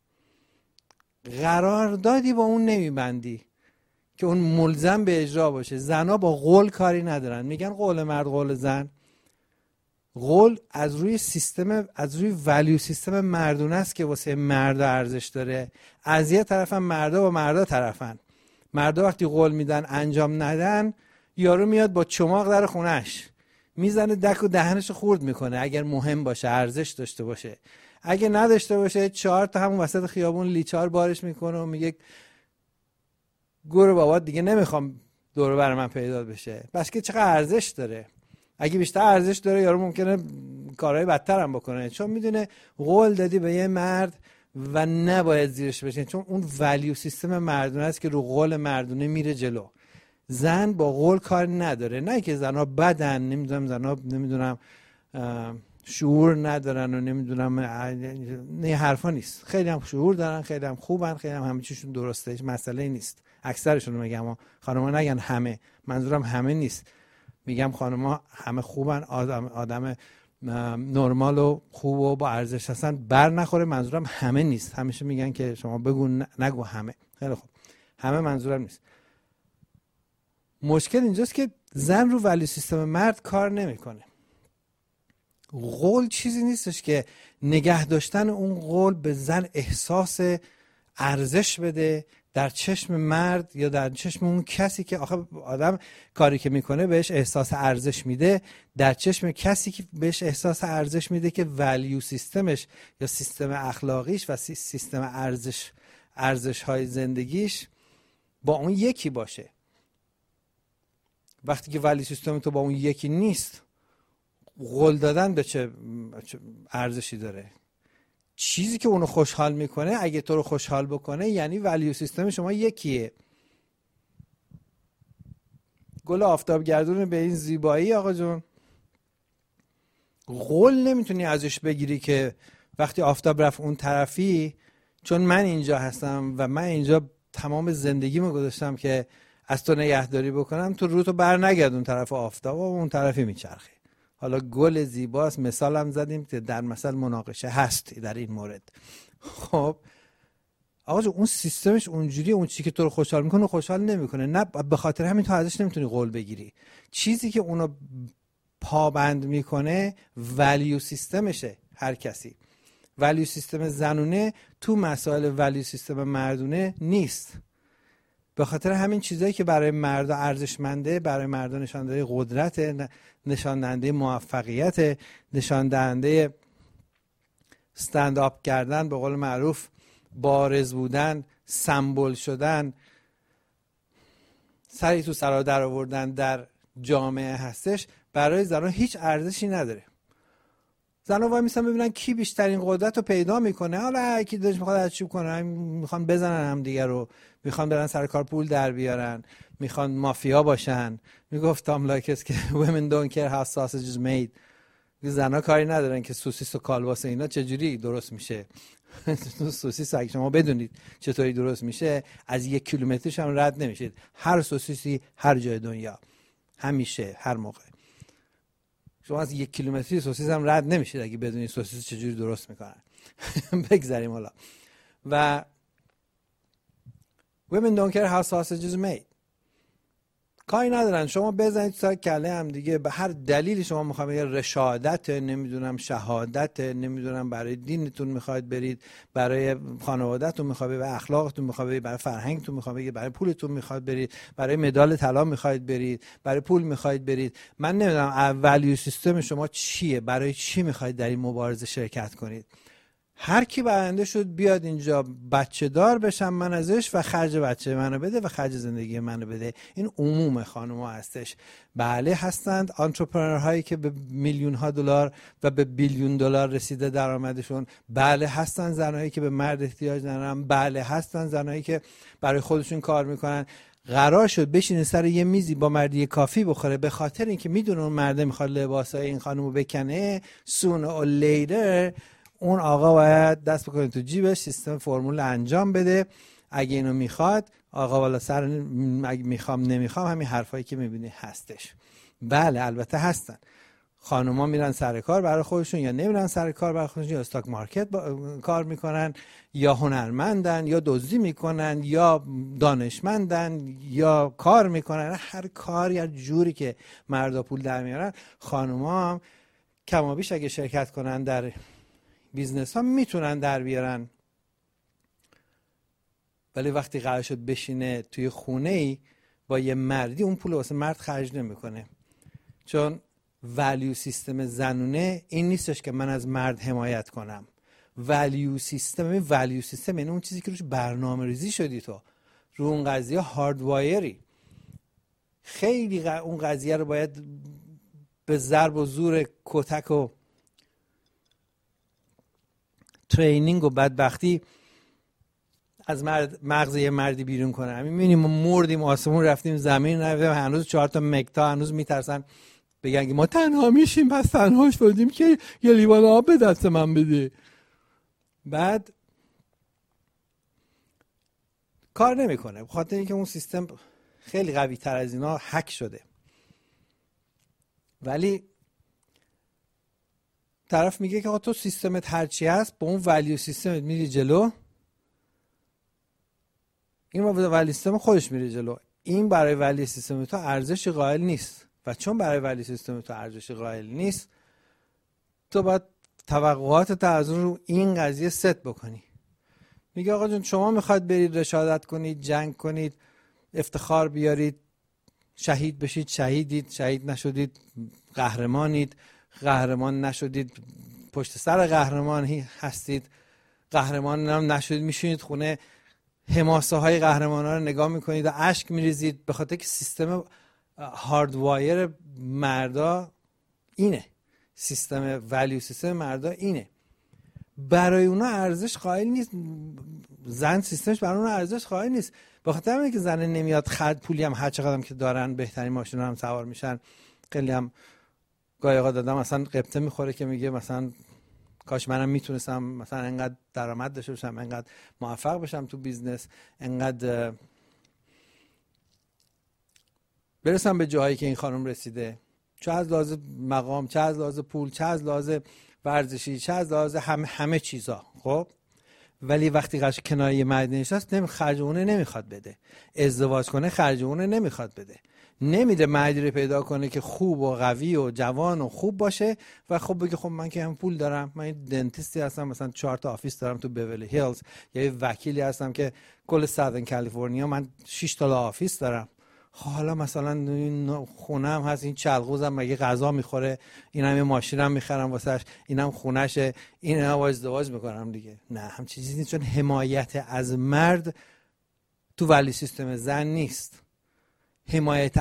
[SPEAKER 1] قراردادی با اون نمیبندی که اون ملزم به اجرا باشه. زنها با قول کاری ندارن. میگن قول مرد قول زن. قول از روی سیستم، از روی ولیو سیستم مردونه است که واسه مردا ارزش داره. از یه طرفم مردا با مردا طرفن. مردا وقتی قول میدن انجام ندن، یارو میاد با چماق در خونش میزنه، دک و دهنش خورد میکنه. اگر مهم باشه، ارزش داشته باشه. اگه نداشته باشه، چهار تا همون وسط خیابون لیچار بارش میکنه و میگه گور بابا دیگه نمیخوام دور بر من پیدا بشه. بس که چقدر ارزش داره. اگه بیشتر ارزش داره، یارو ممکنه کارهای بدتر هم بکنه، چون میدونه قول دادی به یه مرد و نباید زیرش بشین، چون اون ولیو سیستم مردونه است که رو قول مردونه میره جلو. زن با قول کار نداره. نه که زنها بدن، نمیدونم زنها نمیدونم شعور ندارن و نمیدونم، نه حرفا نیست. خیلی هم شعور دارن، خیلی هم خوبن، خیلی هم همه چیشون درسته، هیچ مسئله نیست. اکثرشون رو میگم، خانم‌ها نگن همه، منظورم همه نیست. میگم خانم‌ها همه خوبن، آدم آدم نرمال و خوب و با ارزش هستن، بر نخوره. منظورم همه نیست. همیشه میگن که شما بگو نگو همه. خیلی خوب، همه منظورم نیست. مشکل اینجاست که زن رو ولی سیستم مرد کار نمیکنه. قول چیزی نیستش که نگه داشتن اون قول به زن احساس ارزش بده در چشم مرد یا در چشم اون کسی که آخه آدم کاری که میکنه بهش احساس ارزش میده، در چشم کسی که بهش احساس ارزش میده که ولیو سیستمش یا سیستم اخلاقیش و سیستم ارزش ارزش های زندگیش با اون یکی باشه. وقتی که ولیو سیستم تو با اون یکی نیست، قول دادن به چه ارزشی داره؟ چیزی که اونو خوشحال میکنه، اگه تو رو خوشحال بکنه، یعنی ولیو سیستم شما یکیه. گل آفتابگردون به این زیبایی آقا جون، قول نمیتونی ازش بگیری که وقتی آفتاب رفت اون طرفی، چون من اینجا هستم و من اینجا تمام زندگیمو گذاشتم که از تو نگهداری بکنم، تو رو تو بر نگرد اون طرف آفتاب و اون طرفی میچرخه. حالا گل زیباست، مثال هم زدیم که در مثل مناقشه هست در این مورد. خب آقا جو اون سیستمش اونجوری، اون چیزی که تو رو خوشحال میکنه خوشحال نمیکنه، نه به خاطر همین تو ازش نمیتونی قول بگیری. چیزی که اونو پابند میکنه ولیو سیستمشه هر کسی. ولیو سیستم زنونه تو مسائل ولیو سیستم مردونه نیست. به خاطر همین چیزایی که برای مردا ارزشمنده، برای مردا نشان دهنده قدرت، نشان دهنده موفقیت، نشان دهنده استند آپ کردن، به قول معروف بارز بودن، سمبل شدن، سری تو سرا در آوردن در جامعه هستش، برای زنان هیچ ارزشی نداره. زنان وای میسن ببینن کی بیشترین قدرت رو پیدا میکنه. حالا کی دلش میخواد ارچیو کنه، میخوان بزنن هم دیگه رو، میخوان برن سر کار پول در بیارن، میخوان مافیا باشن. میگفت تام لایکس که women don't care how sausage is made. زنها کاری ندارن که سوسیس و کالباس اینا چجوری درست میشه. سوسیس اگه شما بدونید چطوری درست میشه، از یک کیلومترش هم رد نمیشید. هر سوسیسی هر جای دنیا، همیشه، هر موقع. شما از یک کیلومتری سوسیس هم رد نمیشید اگه بدونید سوسیس چجوری درست میکنن. بگذاریم حالا. و women don't care how sausage is made. کاری ندارن، شما بزنید سر کله هم دیگه، به هر دلیلی شما میخواید بگید رشادت، نمیدونم شهادت، نمیدونم برای دینتون میخواید برید، برای خانوادهتون میخواید برید، برای اخلاقتون میخواید برید، برای فرهنگتون میخواید برید، برای پولتون میخواید برید، برای مدال طلا میخواید برید، برای پول میخواید برید. من نمیدونم ولیو سیستم شما چیه، برای چی میخواید در این مبارزه شرکت کنید. هر کی برنده شد بیاد اینجا بچه دار بشم من ازش و خرج بچه منو بده و خرج زندگی منو بده. این عموم خانوما هستش. بله هستند انترپرنور هایی که به میلیون ها دلار و به بیلیون دلار رسیده درآمدشون. بله هستند زنایی که به مرد احتیاج ندارن. بله هستند زنایی که برای خودشون کار میکنن. قرار شد بشینه سر یه میزی با مردی کافی بخوره، به خاطر اینکه میدونه اون مرده میخواد لباسای این خانومو بکنه. sooner or later اون آقا باید دست بکنه تو جیبش، سیستم فرمول انجام بده. اگه اینو میخواد آقا والا سر، اگه میخوام نمیخوام، همین حرفایی که میبینی هستش. بله البته هستن. خانوما میرن سر کار برای خودشون یا نمیرن سر کار برای خودشون، یا استاک مارکت کار میکنن، یا هنرمندن، یا دزدی میکنن، یا دانشمندن، یا کار میکنن. هر کار یا جوری که مردا پول در میارن، خانوما هم کمابیش اگه شرکت کنن در بیزنس ها میتونن در بیارن. ولی وقتی قرار شد بشینه توی خونه ای با یه مردی، اون پول واسه مرد خرج نمیکنه. چون ولیو سیستم زنونه این نیستش که من از مرد حمایت کنم. ولیو سیستم، ولیو سیستم یعنی اون چیزی که روش برنامه ریزی شدی، تو رو اون قضیه هاردوایری. خیلی ق... اون قضیه رو باید به ضرب و زور کتک و ترینینگ و بدبختی از مرد مغز یه مردی بیرون کنه. همین می‌بینیم ما مردیم، آسمون رفتیم، زمین رفتیم، هنوز چهار تا مکتا هنوز میترسن بگن که ما تنها میشیم، پس تنها شدیم که یه لیوان آب به دست من بده. بعد کار نمیکنه، به خاطر اینکه اون سیستم خیلی قوی تر از اینا هک شده. ولی طرف میگه که آقا تو سیستمت هرچی هست با اون ولیو سیستمت میری جلو، این با ولیو سیستم خودش میره جلو. این برای ولیو سیستم تو ارزش قائل نیست و چون برای ولیو سیستم تو ارزش قائل نیست، تو باید توقعاتت از اون رو این قضیه ست بکنی. میگه آقا جون شما میخواید برید رشادت کنید، جنگ کنید، افتخار بیارید، شهید بشید، شهیدید، شهید نشدید قهرمانید، قهرمان نشدید پشت سر قهرمانی هستید، قهرمان هم نشدید میشونید خونه حماسه های قهرمان ها رو نگاه میکنید و اشک میریزید، به خاطر که سیستم هاردوایر مردا اینه، سیستم ولیو سیستم مردا اینه. برای اونا ارزش قائل نیست، زن سیستمش برای اونا ارزش قائل نیست. به خاطر اینکه زن نمیاد خرج پولی هم هر چقدر هم که دارن بهترین ماشینا هم سوار میشن. خیلی هم گاهی اوقات دادم مثلا قبطه میخوره که میگه مثلا کاش منم میتونستم مثلا انقدر درآمد داشته باشم، انقدر موفق بشم تو بیزنس، انقدر برسم به جایی که این خانم رسیده، چه از لحاظ مقام، چه از لحاظ پول، چه از لحاظ ورزشی، چه از لحاظ هم همه چیزا. خب ولی وقتی قش کنار یه مرد نشست، نمی خرج اونه نمیخواد بده، ازدواج کنه خرج اونه نمیخواد بده، نمیده مردی رو پیدا کنه که خوب و قوی و جوان و خوب باشه و خب بگه خب من که هم پول دارم، من دنتیستی هستم مثلا چهار تا آفیس دارم تو بیولی هیلز، یا یه وکیلی هستم که کل ساوثرن کالیفرنیا من شش تا آفیس دارم. حالا مثلا این خونم هست، این چلغوزم مگه غذا میخوره، اینم یه ماشینم میخرم واسش، اینم خونشه، اینم ازدواج میکنم دیگه. نه، هم چیزی نیست، چون حمایت از مرد تو ولی سیستم زن نیست. حمایت